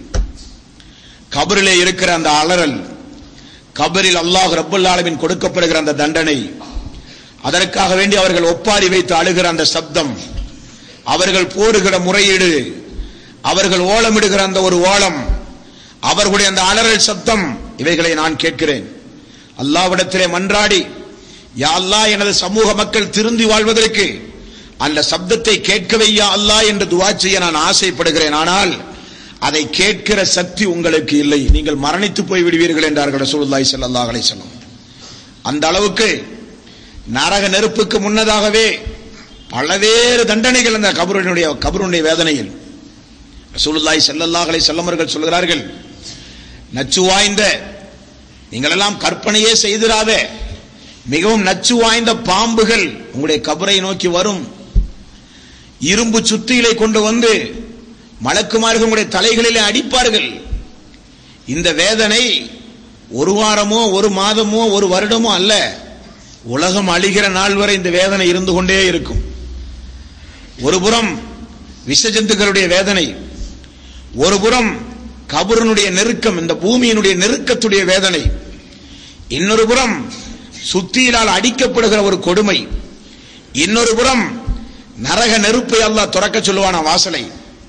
கபரிலே இருக்கிற அந்த அலறல், கபரில் அல்லாஹ் ரப்பல் ஆலமீன் கொடுக்கப்படுகிற அந்த தண்டனை, அதற்காக வேண்டி அவர்கள் ஒப்பாரி வைத்து அழுகிற அந்த சப்தம், அவர்கள் போடுகிற முறையீடு, அவர்கள் ஓலமிடுகிற அந்த ஒரு ஓலம், அவர்களுடைய அந்த அலறல் சப்தம், இவைகளை நான் கேட்கிறேன். அல்லாஹ்விடத்திலே மன்றாடி, யா அல்லாஹ், எனது சமூக மக்கள் திருந்தி வாழ்வதற்கு அந்த சப்தத்தை கேட்கவே யா அல்லாஹ் என்று துஆ செய்ய நான் ஆசைப்படுகிறேன். ஆனால் அதை கேட்கிற சக்தி உங்களுக்கு இல்லை, நீங்கள் மரணித்து போய் விடுவீர்கள் என்றார்கள் ரசூலுல்லாஹி ஸல்லல்லாஹு அலைஹி வஸல்லம். அந்த அளவுக்கு நரக நெருப்புக்கு முன்னதாகவே பலவேறு தண்டனைகள் அந்த கபருடைய கபருடைய வேதனையில். ரசூலுல்லாஹி ஸல்லல்லாஹு அலைஹி வஸல்லம் அவர்கள் சொல்கிறார்கள், நச்சு வாய்ந்த, நீங்கள் எல்லாம் கற்பனையே செய்திராத மிகவும் நச்சு வாய்ந்த பாம்புகள் உங்களுடைய கபரை நோக்கி வரும். இரும்பு சுத்திகளை கொண்டு வந்து மலக்குமார்கள் உங்களுடைய தலைகளிலே அடிப்பார்கள். இந்த வேதனை ஒரு வாரமோ ஒரு மாதமோ ஒரு வருடமோ அல்ல, உலகம் அழிகிற நாள் வரை இந்த வேதனை இருந்து கொண்டே இருக்கும். ஒருபுறம் விஷஜந்துக்களுடைய வேதனை, ஒருபுறம் கபருனுடைய நெருக்கம், இந்த பூமியினுடைய நெருக்கத்துடைய வேதனை, இன்னொரு புறம் சுத்தியிலால் அடிக்கப்படுகிற ஒரு கொடுமை. இன்னொரு புறம் நரக நெருப்பை அல்லாஹ் துறக்க சொல்லுவான வாசலை.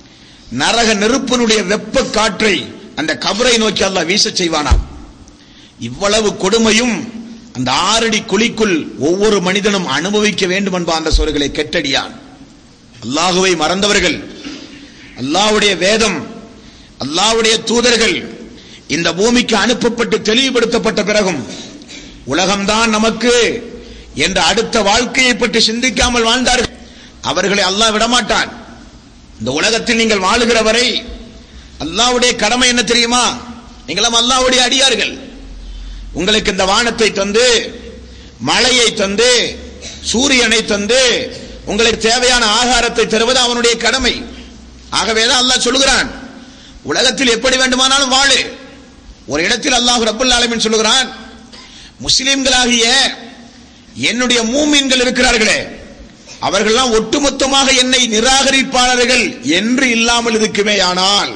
நரக நெருப்பினுடைய வெப்ப காற்றை அந்த கபரை நோக்கி அல்லாஹ் வீச செய்வானாம். இவ்வளவு கொடுமையும் அந்த ஆறடி குழிக்குள் ஒவ்வொரு மனிதனும் அனுபவிக்க வேண்டும் என்பா அந்த சொற்களை கெட்டடியான். அல்லாஹுவை மறந்தவர்கள், அல்லாஹ்வுடைய வேதம், அல்லாஹ்வுடைய தூதர்கள் இந்த பூமிக்கு அனுப்பப்பட்டு தெளிவுபடுத்தப்பட்ட பிறகும் உலகம்தான் நமக்கு என்ற அடுத்த வாழ்க்கையை பற்றி சிந்திக்காமல் வாழ்ந்தார்கள். அவர்களை அல்லாஹ் விடமாட்டான். இந்த உலகத்தில் நீங்கள் வாழுகிற வரை அல்லாஹ்வுடைய கடமை என்ன தெரியுமா? நீங்களும் அல்லாஹ்வுடைய அடியார்கள். உங்களுக்கு இந்த வானத்தை தந்து, மழையை தந்து, சூரியனை தந்து, உங்களுக்கு தேவையான ஆகாரத்தை தருவது அவனுடைய கடமை. ஆகவேதான் அல்லாஹ் சொல்லுகிறான், உலகத்தில் எப்படி வேண்டுமானாலும் வாழு. ஒரு இடத்தில் அல்லாஹ் ரப்பல் ஆலமீன் சொல்லுகிறான், முஸ்லிம்களாகிய என்னுடைய மூமின்கள் இருக்கிறார்களே, அவர்கள்லாம் ஒட்டுமொத்தமாக என்னை நிராகரிப்பாளர்கள் என்று இல்லாமல் இருக்குமே. ஆனால்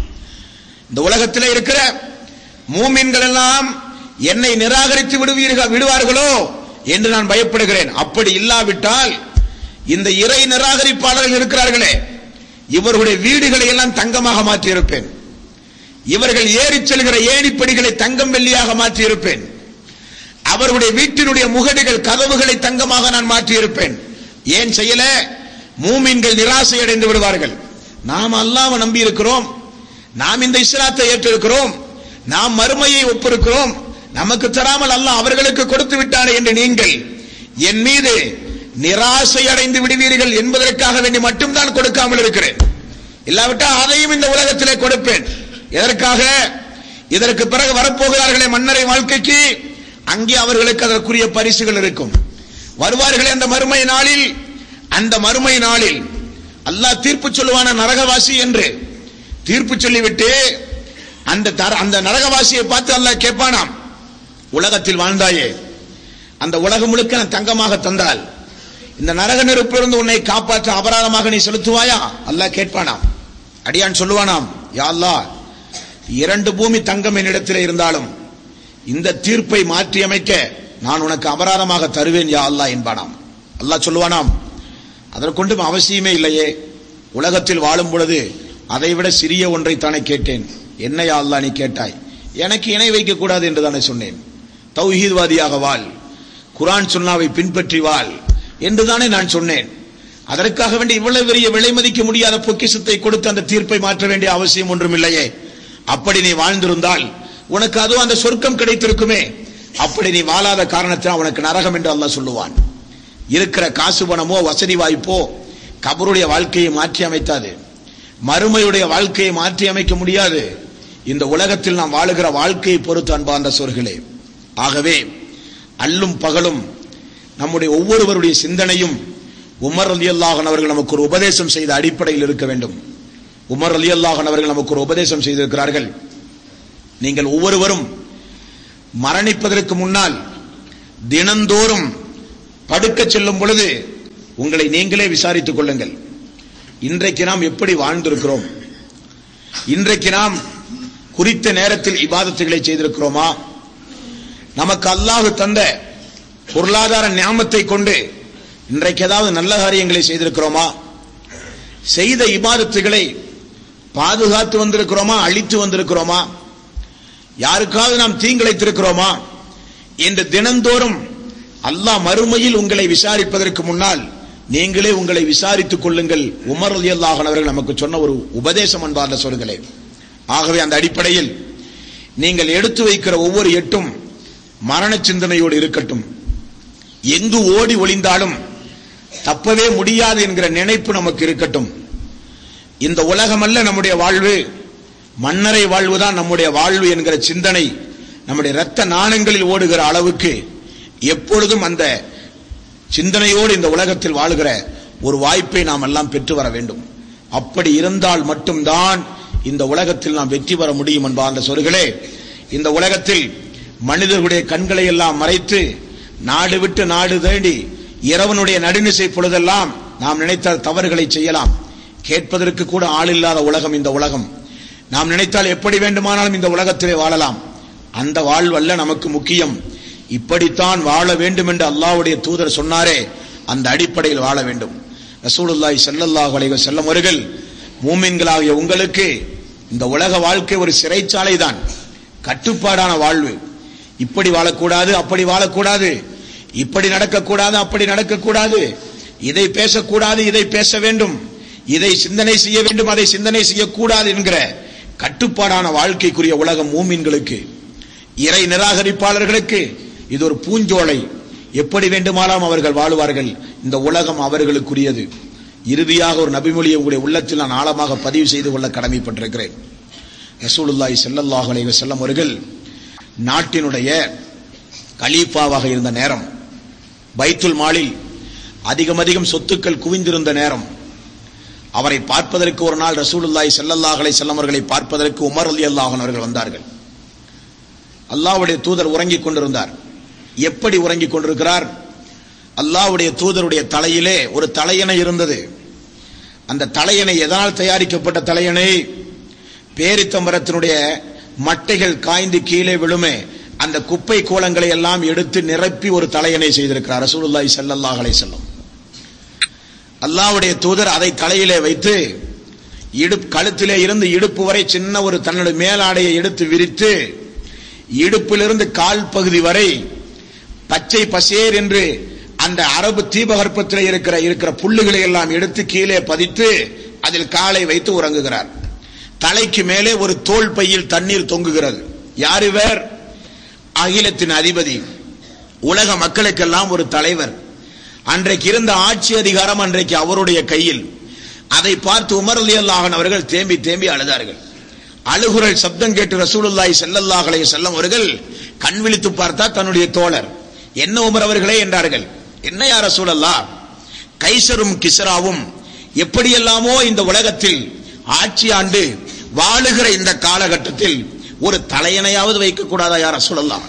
இந்த உலகத்தில் இருக்கிற மூமின்கள் எல்லாம் என்னை நிராகரித்து விடுவீர்கள் விடுவார்களோ என்று நான் பயப்படுகிறேன். அப்படி இல்லாவிட்டால் இந்த இறை நிராகரிப்பாளர்கள் இருக்கிறார்களே, இவர்களுடைய வீடுகளை எல்லாம் தங்கமாக மாற்றி இருப்பேன். இவர்கள் ஏறி செல்கிற ஏணிப்படிகளை தங்கம் வெள்ளியாக மாற்றி இருப்பேன். அவர்களுடைய வீட்டினுடைய முகடுகள் கதவுகளை தங்கமாக நான் மாற்றி இருப்பேன். ஏன் செய்யல? மூமின்கள் நிராசை அடைந்து விடுவார்கள். நாம் அல்லாஹ்வை நம்பி இருக்கிறோம், நாம் இந்த இஸ்லாத்தை ஏற்றிருக்கிறோம், நாம் மறுமையை ஒப்பிருக்கிறோம், நமக்கு தராமல் அல்லாஹ் அவர்களுக்கு கொடுத்து விட்டானே என்று நீங்கள் என் மீது நிராசை அடைந்து விடுவீர்கள் என்பதற்காக வேண்டி மட்டும்தான் கொடுக்காமல் இருக்கிறேன். இல்லாவிட்டால் அதையும் இந்த உலகத்திலே கொடுப்பேன். எதற்காக? இதற்கு பிறகு வரப்போகிறார்களே மன்னரை வாழ்க்கைக்கு, அங்கே அவர்களுக்கு அதற்குரிய பரிசுகள் இருக்கும். வருவார்களே அந்த மறுமை நாளில், அந்த மறுமை நாளில் அல்லாஹ் தீர்ப்பு சொல்லுவான நரகவாசி என்று தீர்ப்பு சொல்லிவிட்டு அந்த அந்த நரகவாசியை பார்த்து அல்லாஹ் கேட்பானாம், உலகத்தில் வாழ்ந்தாயே, அந்த உலகம் முழுக்க நான் தங்கமாக தந்தால் இந்த நரக நெருப்பிலிருந்து உன்னை காப்பாற்ற அபராதமாக நீ செலுத்துவாயா? அல்லாஹ் கேட்பானாம். அடியான் சொல்லுவானாம், யா அல்லாஹ், இரண்டு பூமி தங்கம் என்னிடத்தில் இருந்தாலும் இந்த தீர்ப்பை மாற்றி அமைக்க நான் உனக்கு அபராதமாக தருவேன் யா அல்லாஹ் என்பானாம். அல்லாஹ் சொல்லுவானாம், அதற்கொண்டும் அவசியமே இல்லையே, உலகத்தில் வாழும் பொழுது அதைவிட சிறிய ஒன்றை தானே கேட்டேன். என்ன யா அல்லாஹ் நீ கேட்டாய்? எனக்கு இணை வைக்க கூடாது என்று தானே சொன்னேன். தௌஹீத்வாதியாக வாழ், குர்ஆன் சுன்னாவை பின்பற்றி வாழ் என்றுதானே நான் சொன்னேன். அதற்காக வேண்டி இவ்வளவு பெரிய விலை மதிக்க முடியாத பொக்கிஷத்தை கொடுத்து அந்த தீர்ப்பை மாற்ற வேண்டிய அவசியம் ஒன்றும் இல்லையே. அப்படி நீ வாழ்ந்திருந்தால் உனக்கு அதுவும் அந்த சொர்க்கம் கிடைத்திருக்குமே. அப்படி நீ வாழாத காரணத்தினால் உனக்கு நரகம் என்று அல்லாஹ் சொல்லுவான். இருக்கிற காசு பணமோ வசதி வாய்ப்போ கபருடைய வாழ்க்கையை மாற்றி அமைத்தாது, மறுமையுடைய வாழ்க்கையை மாற்றி அமைக்க முடியாது. இந்த உலகத்தில் நாம் வாழுகிற வாழ்க்கையை பொறுத்து அன்பார்ந்த சோர்களே. ஆகவே அல்லும் பகலும் நம்முடைய ஒவ்வொருவருடைய சிந்தனையும் உமர் ரலியல்லாஹு அன்ஹு அவர்கள் நமக்கு ஒரு உபதேசம் செய்த அடிப்படையில் இருக்க வேண்டும். உமர் ரலியல்லாஹு அன்ஹு அவர்கள் நமக்கு ஒரு உபதேசம் செய்திருக்கிறார்கள். நீங்கள் ஒவ்வொருவரும் மரணிப்பதற்கு முன்னால் தினந்தோறும் படுக்க செல்லும் பொழுது உங்களை நீங்களே விசாரித்துக் கொள்ளுங்கள். இன்றைக்கு நாம் எப்படி வாழ்ந்திருக்கிறோம்? இன்றைக்கு நாம் குறித்த நேரத்தில் இபாதத்துகளை செய்திருக்கிறோமா? நமக்கு அல்லாஹ் தந்த பொருளாதார ஞாமத்தை கொண்டு இன்றைக்கு ஏதாவது நல்ல காரியங்களை செய்திருக்கிறோமா? செய்த இபாதத்துகளை பாதுகாத்து வந்திருக்கிறோமா? அழித்து வந்திருக்கிறோமா? யாருக்காவது நாம் தீங்கிழைத்திருக்கிறோமா என்று தினந்தோறும் அல்லாஹ் மறுமையில் உங்களை விசாரிப்பதற்கு முன்னால் நீங்களே உங்களை விசாரித்துக் கொள்ளுங்கள். உமர் ரலியல்லாஹு அன்ஹு அவர்கள் நமக்கு சொன்ன ஒரு உபதேசம் அன்பார்ந்த சொல்களே. ஆகவே அந்த அடிப்படையில் நீங்கள் எடுத்து வைக்கிற ஒவ்வொரு எட்டும் மரண சிந்தனையோடு இருக்கட்டும். எங்கு ஓடி ஒளிந்தாலும் தப்பவே முடியாது என்கிற நினைப்பு நமக்கு இருக்கட்டும். இந்த உலகம் அல்ல நம்முடைய வாழ்வு, மன்னரை வாழ்வுதான் நம்முடைய வாழ்வு என்கிற சிந்தனை நம்முடைய இரத்த நாணங்களில் ஓடுகிற அளவுக்கு எப்பொழுதும் அந்த சிந்தனையோடு இந்த உலகத்தில் வாழுகிற ஒரு வாய்ப்பை நாம் எல்லாம் பெற்று வர வேண்டும். அப்படி இருந்தால் மட்டும்தான் இந்த உலகத்தில் நாம் வெற்றி பெற முடியும் என்பார்ந்த சொற்களே. இந்த உலகத்தில் மனிதர்களுடைய கண்களை எல்லாம் மறைத்து நாடு விட்டு நாடு தேடி இரவனுடைய நடுநிசை பொழுதெல்லாம் நாம் நினைத்தால் தவறுகளை செய்யலாம். கேட்பதற்கு கூட ஆள் இல்லாத உலகம் இந்த உலகம். நாம் நினைத்தால் எப்படி வேண்டுமானாலும் இந்த உலகத்திலே வாழலாம். அந்த வாழ்வல்ல நமக்கு முக்கியம். இப்படித்தான் வாழ வேண்டும் என்று அல்லாஹ்வுடைய தூதர் சொன்னாரே, அந்த அடிப்படையில் வாழ வேண்டும். ரசூலுல்லாஹி ஸல்லல்லாஹு அலைஹி வஸல்லம் அவர்கள், மூமின்களாகிய உங்களுக்கு இந்த உலக வாழ்க்கை ஒரு சிறைச்சாலை தான், கட்டுப்பாடான வாழ்வு. இப்படி வாழக்கூடாது, அப்படி வாழக்கூடாது, இப்படி நடக்கக்கூடாது, அப்படி நடக்கக்கூடாது, இதை பேசக்கூடாது, இதை பேச வேண்டும், இதை சிந்தனை செய்ய வேண்டும், அதை சிந்தனை செய்யக்கூடாது என்கிற கட்டுப்பாடான வாழ்க்கைக்குரிய உலகம் மூமின்களுக்கு. இறை நிராகரிப்பாளர்களுக்கு இது ஒரு பூஞ்சோலை. எப்படி வேண்டுமானாலும் அவர்கள் வாழுவார்கள். இந்த உலகம் அவர்களுக்குரியது. இறுதியாக ஒரு நபிமொழியை உங்களுடைய உள்ளத்தில் நான் ஆழமாக பதிவு செய்து கொள்ள கடமைப்பட்டிருக்கிறேன். ரசூலுல்லாஹி ஸல்லல்லாஹு அலைஹி வஸல்லம் அவர்கள் நாட்டினுடைய கலீஃபாவாக இருந்த நேரம், பைத்துல் மாலில் அதிகம் அதிகம் சொத்துக்கள் குவிந்திருந்த நேரம், அவரை பார்ப்பதற்கு ஒரு நாள் ரசூலுல்லாஹி ஸல்லல்லாஹு அலைஹி வஸல்லம் அவர்களை பார்ப்பதற்கு உமர் ரலியல்லாஹு அன்ஹு அவர்கள் வந்தார்கள். அல்லாஹ்வுடைய தூதர் உறங்கிக் கொண்டிருந்தார். எப்படி உறங்கிக் கொண்டிருக்கிறார்? அல்லாஹ்வுடைய தூதருடைய தலையிலே ஒரு தலையணை இருந்தது. அந்த தலையணை எதனால் தயாரிக்கப்பட்ட தலையணை? பேரித்தம்பரத்தினுடைய மட்டைகள் காய்ந்து கீழே விழுமே, அந்த குப்பை கோலங்களை எல்லாம் எடுத்து நிரப்பி ஒரு தலையணை செய்திருக்கிறார் ரசூலுல்லாஹி ஸல்லல்லாஹு அலைஹி வஸல்லம். அல்லாஹ்வுடைய தூதர் அதை தலையிலே வைத்து இடுப்பு கழுத்திலே இருந்து இடுப்பு வரை சின்ன ஒரு தன்னுடைய மேலாடையை எடுத்து விரித்து இடுப்பிலிருந்து கால் பகுதி வரை பச்சை பசேர் என்று அந்த அரபு தீபகற்பத்தில் இருக்கிற இருக்கிற புல்லுகளை எல்லாம் எடுத்து கீழே பதித்து அதில் காலை வைத்து உறங்குகிறார். தலைக்கு மேலே ஒரு தோல் பையில் தண்ணீர் தொங்குகிறது. யார் இவர்? அகிலத்தின் அதிபதி, உலக மக்களுக்கெல்லாம் ஒரு தலைவர். அன்றைக்கு இருந்த ஆட்சி அதிகாரம் அன்றைக்கு அவருடைய கையில். அதை பார்த்து உமர் ரலியல்லாஹு அன்ஹு அவர்கள் தேம்பி தேம்பி அழுதார்கள். அழுகுரல் சப்தம் கேட்டு ரசூலுல்லாஹி ஸல்லல்லாஹு அலைஹி வஸல்லம் அவர்கள் கண் விழித்து பார்த்தா தன்னுடைய தோழர். என்ன உமர் அவர்களே என்றார்கள். என்ன யா ரசூலல்லாஹ், கைசரும் கிஸ்ராவும் எப்படியெல்லாமோ இந்த உலகத்தில் ஆட்சி ஆண்டு வாழுகிற இந்த காலகட்டத்தில் ஒரு தலையணையாவது வைக்க கூடாதா யா ரசூலல்லாஹ்?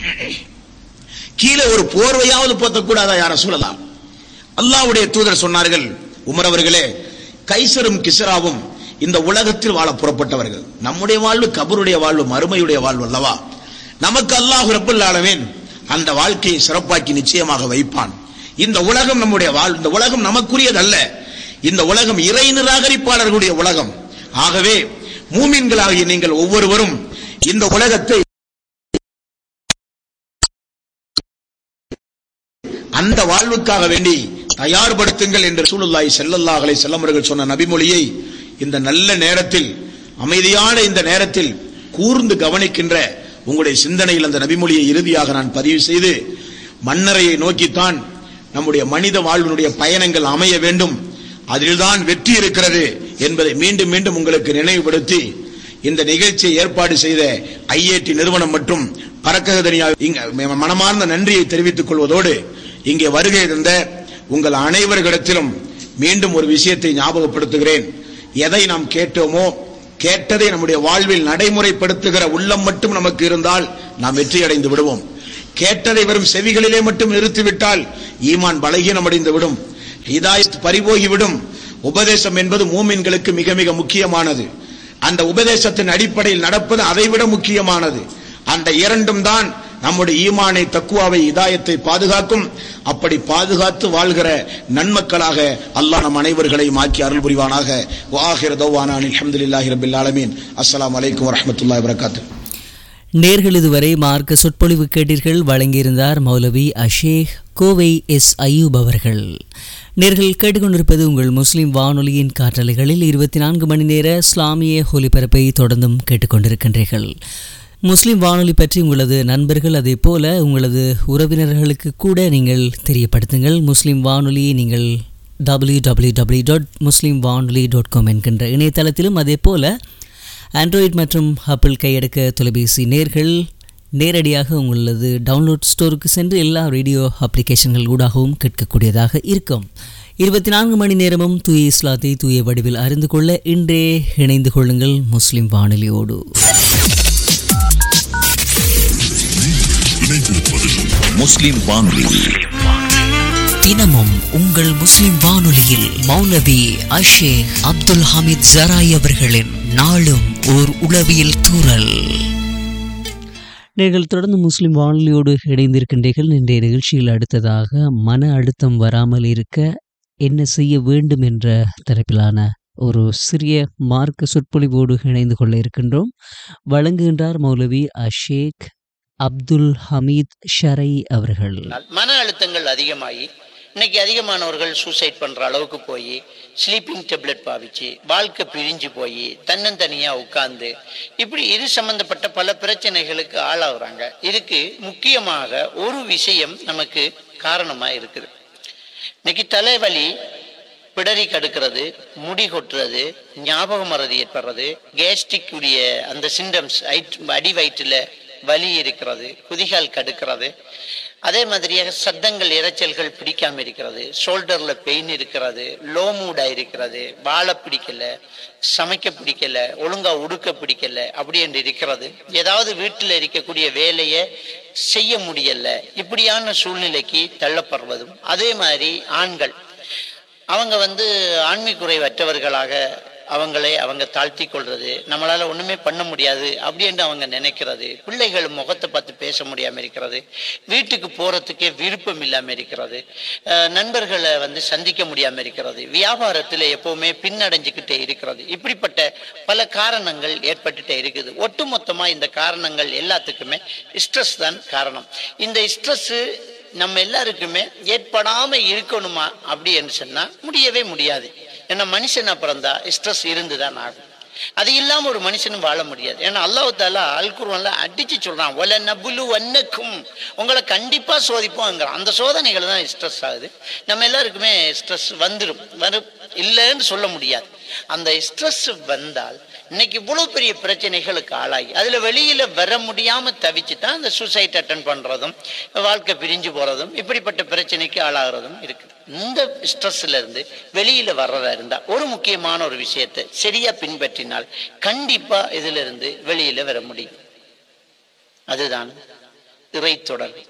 கீழே ஒரு போர்வையாவது போத்தக்கூடாதா யா ரசூலல்லாஹ்? அல்லாஹ்வுடைய தூதர் சொன்னார்கள், உமர் அவர்களே, கைசரும் கிஸ்ராவும் இந்த உலகத்தில் வாழ புறப்பட்டவர்கள். நம்முடைய வாழ்வு கபருடைய வாழ்வு, மறுமையுடைய வாழ்வு அல்லவா? நமக்கு அல்லாஹ் ரப்பல் ஆலமீன் அந்த வாழ்க்கையை சிறப்பாக்கி நிச்சயமாக வைப்பான். இந்த உலகம் நம்முடைய வாழ்வு, இந்த உலகம் நமக்குரியதல்ல. இந்த உலகம் இறை நிராகரிப்பாளர்களுடைய உலகம். ஆகவே மூமின்களாகிய நீங்கள் ஒவ்வொருவரும் இந்த உலகத்தை அந்த வாழ்வுக்காக வேண்டி தயார்படுத்துங்கள் என்று ரசூலுல்லாஹி ஸல்லல்லாஹு அலைஹி வஸல்லம் அவர்கள் சொன்ன நபிமொழியை இந்த நல்ல நேரத்தில், அமைதியான இந்த நேரத்தில் கூர்ந்து கவனிக்கின்ற உங்களுடைய சிந்தனையில் அந்த நபிமொழியை இறுதியாக நான் பதிவு செய்து, மன்னரையை நோக்கித்தான் நம்முடைய மனித வாழ்வினுடைய பயணங்கள் அமைய வேண்டும், அதில்தான் வெற்றி இருக்கிறது என்பதை மீண்டும் மீண்டும் உங்களுக்கு நினைவுபடுத்தி, இந்த நிகழ்ச்சியை ஏற்பாடு செய்த ஐஏடி நிறுவனம் மற்றும் பரக்ககதனியா மனமார்ந்த நன்றியை தெரிவித்துக் கொள்வதோடு, இங்கே வருகை தந்த உங்கள் அனைவர்களிடத்திலும் மீண்டும் ஒரு விஷயத்தை ஞாபகப்படுத்துகிறேன். எதை நாம் கேட்டோமோ, கேட்டதை நம்முடைய வாழ்வில் நடைமுறைப்படுத்துகிற உள்ளம் மட்டும் நமக்கு இருந்தால் நாம் வெற்றி அடைந்து விடுவோம். கேட்டதை வெறும் செவிகளிலே மட்டும் நிறுத்திவிட்டால் ஈமான் பலகீனம் அடைந்து விடும், ஹிதாயத் பறிபோகிவிடும். உபதேசம் என்பது மூமின்களுக்கு மிக மிக முக்கியமானது. அந்த உபதேசத்தின் அடிப்படையில் நடப்பது அதைவிட முக்கியமானது. அந்த இரண்டும் தான் நம்முடைய ஈமானை, தக்குவாவை, ஹிதாயத்தை பாதுகாக்கும். அப்படி பாதுகாத்து வாழ்கிற நன்மக்களாக அல்லாஹ் நம் அனைவர்களையும் ஆக்கி அருள் புரிவானாக. வாஹிர் தௌவானா அல்ஹம்துலில்லாஹி ரப்பில் ஆலமீன். அஸ்ஸலாமு அலைக்கும் வரஹ்மத்துல்லாஹி வபரகாத்துஹு. நேர்கள் இதுவரை மார்க்க சொற்பொழிவு கேட்டீர்கள். வழங்கியிருந்தார் மௌலவி அஷேக் கோவை எஸ் அய்யூப் அவர்கள். நேர்கள் கேட்டுக்கொண்டிருப்பது உங்கள் முஸ்லிம் வானொலியின் காற்றலைகளில் இருபத்தி நான்கு மணி நேர இஸ்லாமிய ஒலிபரப்பை தொடர்ந்தும் கேட்டுக்கொண்டிருக்கின்றீர்கள். முஸ்லிம் வானொலி பற்றி உங்களது நண்பர்கள், அதே போல உங்களது உறவினர்களுக்கு கூட நீங்கள் தெரியப்படுத்துங்கள். முஸ்லிம் வானொலியை நீங்கள் டபிள்யூ டபிள்யூ டபிள்யூ டாட் முஸ்லிம் வானொலி டாட் காம் என்கின்ற இணையதளத்திலும், அதே போல ஆண்ட்ராய்டு மற்றும் ஆப்பிள் கையடக்க தொலைபேசி நேர்கள் நேரடியாக உங்களது டவுன்லோட் ஸ்டோருக்கு சென்று எல்லா ரேடியோ அப்ளிகேஷன்கள் ஊடாகவும் கேட்கக்கூடியதாக இருக்கும். இருபத்தி நான்கு மணி நேரமும் தூய இஸ்லாத்தை தூய வடிவில் அறிந்து கொள்ள இன்றே இணைந்து கொள்ளுங்கள் முஸ்லிம் வானொலியோடு. முஸ்லிம் வானொலி தினமும் உங்கள் முஸ்லிம் வானொலியில் மௌலவி அஷேக் அப்துல் ஹமீத் ஜராய் அவர்களின் நாளும் ஓர் உளவியல் தூறல். நீங்கள் தொடர்ந்து முஸ்லிம் வானொலியோடு இணைந்திருக்கின்றீர்கள். இன்றைய நிகழ்ச்சியில் அடுத்ததாக மன அழுத்தம் வராமல் இருக்க என்ன செய்ய வேண்டும் என்ற தலைப்பிலான ஒரு சிறிய மார்க்க சொற்பொழிவோடு இணைந்து கொள்ள இருக்கின்றோம். வழங்குகின்றார் மௌலவி அஷேக் அப்துல் ஹமீத் ஷரை அவர்கள். மன அழுத்தங்கள் அதிகமாகி இன்னைக்கு அதிகமானவர்கள் சூசைட் பண்ற அளவுக்கு போய் ஸ்லீப்பிங் டேப்லெட் பாவிச்சு வாழ்க்கை பிரிஞ்சு போய் தன்னந்தனியா உட்கார்ந்து இப்படி இது சம்பந்தப்பட்ட பல பிரச்சனைகளுக்கு ஆளாகிறாங்க. இதுக்கு முக்கியமாக ஒரு விஷயம் நமக்கு காரணமா இருக்குது. இன்னைக்கு தலைவலி, பிடரி கடுக்கிறது, முடி கொட்டுறது, ஞாபக மறதி ஏற்படுறது, கேஸ்ட்ரிக் உடைய அந்த சிம்டம்ஸ், அடி வயிற்றுல வலி இருக்கிறது, குதிகால் கடுக்கிறது, அதே மாதிரியாக சத்தங்கள் இரைச்சல்கள் பிடிக்காம இருக்கிறது, ஷோல்டர்ல பெயின் இருக்கிறது, லோ மூடா இருக்கிறது, வாழ பிடிக்கல, சமைக்க பிடிக்கல, ஒழுங்கா உடுக்க பிடிக்கல, அப்படி என்று இருக்கிறது. ஏதாவது வீட்டில் இருக்கக்கூடிய வேலையை செய்ய முடியல, இப்படியான சூழ்நிலைக்கு தள்ளப்படுவதும். அதே மாதிரி ஆண்கள் அவங்க வந்து ஆண்மை குறைவற்றவர்களாக அவங்களை அவங்க தாழ்த்தி கொள்றது, நம்மளால ஒண்ணுமே பண்ண முடியாது அப்படி என்று அவங்க நினைக்கிறது. பிள்ளைகள் முகத்தை பார்த்து பேச முடியாம இருக்கிறது, வீட்டுக்கு போறதுக்கே விருப்பம் இல்லாம இருக்கிறது, நண்பர்களை வந்து சந்திக்க முடியாம இருக்கிறது, வியாபாரத்துல எப்பவுமே பின்னடைஞ்சுக்கிட்டே இருக்கிறது. இப்படிப்பட்ட பல காரணங்கள் ஏற்பட்டுட்டே இருக்குது. ஒட்டுமொத்தமா இந்த காரணங்கள் எல்லாத்துக்குமே ஸ்ட்ரெஸ் தான் காரணம். இந்த ஸ்ட்ரெஸ் நம்ம எல்லாருக்குமே ஏற்படாம இருக்கணுமா அப்படி என்று சொன்னா முடியவே முடியாது. ஏன்னா மனுஷனா பிறந்தா ஸ்ட்ரெஸ் இருந்துதான் ஆகும். அது இல்லாம ஒரு மனுஷனும் வாழ முடியாது. ஏன்னா அல்லாஹ் தஆலா அல் குர்ஆன்ல அடிச்சு சொல்றான், வல நபுலு வன்னக்கும், உங்களை கண்டிப்பா சோதிப்போங்கிறான். அந்த சோதனைகள் தான் ஸ்ட்ரெஸ் ஆகுது. நம்ம எல்லாருக்குமே ஸ்ட்ரெஸ் வந்துடும், வரும் இல்லைன்னு சொல்ல முடியாது. அந்த ஸ்ட்ரெஸ் வந்தால் இன்னைக்கு இவ்வளவு பெரிய பிரச்சனைகளுக்கு ஆளாகி அதுல வெளியில வர முடியாம தவிச்சு தான் இந்த சூசைட் அட்டன் பண்றதும், வாழ்க்கை பிரிஞ்சு போறதும், இப்படிப்பட்ட பிரச்சனைக்கு ஆளாகிறதும் இருக்குது. இந்த ஸ்ட்ரெஸ்ல இருந்து வெளியில வர்றதா இருந்தா ஒரு முக்கியமான ஒரு விஷயத்தை சரியா பின்பற்றினால் கண்டிப்பா இதுல இருந்து வெளியில வர முடியும். அதுதான் இறை தொடர்பு.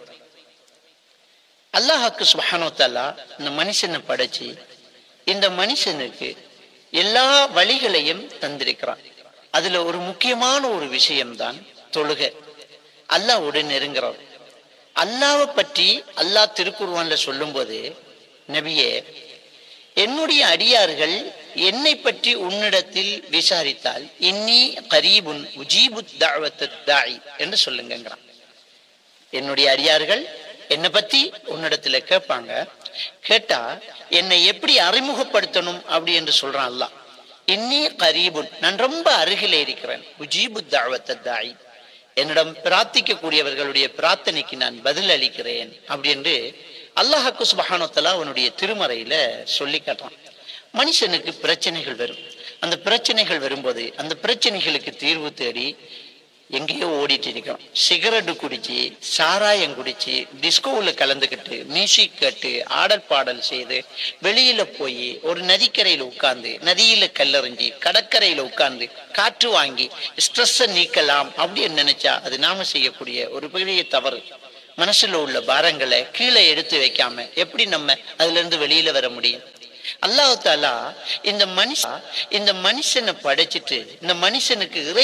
அல்லாஹ்வுக்கு சுப்ஹானஹு வ தஆலா இந்த மனுஷனை படைச்சு இந்த மனுஷனுக்கு எல்லா வழிகளையும் தந்திருக்கிறான். அதுல ஒரு முக்கியமான ஒரு விஷயம்தான் தொழுகை. அல்லாஹ்வோடு நெருங்குறோம். அல்லாஹ்வை பற்றி அல்லாஹ் திருக்குர்ஆன்ல சொல்லும் போது, நபியே, என்னுடைய அடியார்கள் என்னை பற்றி உன்னிடத்தில் விசாரித்தால் இன்னி கரீபுன் உஜீபுத் தஅவத்தத் தாஇ என்று சொல்லுங்கிறான். என்னுடைய அடியார்கள் என்னை பத்தி உன்னிடத்துல கேட்பாங்க. கேட்டா என்னை எப்படி அறிமுகப்படுத்தணும் அப்படி என்று சொல்றான் அல்லாஹ். இன்னி கரீபுன், நான் ரொம்ப அருகிலே இருக்கிறேன். உஜீபுத் தஅவத்தத் தாஇ, என்னிடம் பிரார்த்திக்க கூடியவர்களுடைய பிரார்த்தனைக்கு நான் பதில் அளிக்கிறேன் அப்படி என்று அல்லாஹ்வுக்கு சுப்ஹானஹு வ தஆலா அவனுடைய திருமறையில சொல்லி காட்டுறான். மனுஷனுக்கு பிரச்சனைகள் வரும். அந்த பிரச்சனைகள் வரும்போது அந்த பிரச்சனைகளுக்கு தீர்வு தேடி எங்கேயோ ஓடிட்டு இருக்கிறோம். சிகரெட்டு குடிச்சு, சாராயம் குடிச்சு, டிஸ்கோவில் கலந்துக்கிட்டு, மியூசிக் கேட்டு, ஆடல் பாடல் செய்து, வெளியில போய் ஒரு நதிக்கரையில உட்கார்ந்து, நதியில கல்லறிஞ்சி, கடற்கரையில உட்கார்ந்து காற்று வாங்கி ஸ்ட்ரெஸ்ஸை நீக்கலாம் அப்படின்னு நினைச்சா அது நாம செய்யக்கூடிய ஒரு பெரிய தவறு. மனசுல உள்ள பாரங்களை கீழே எடுத்து வைக்காம எப்படி நம்ம அதுல இருந்து வெளியில வர முடியும்? அல்லாஹ் தஆலா இந்த மனுஷ இந்த மனுஷனை படைச்சிட்டு இந்த மனுஷனுக்கு இறை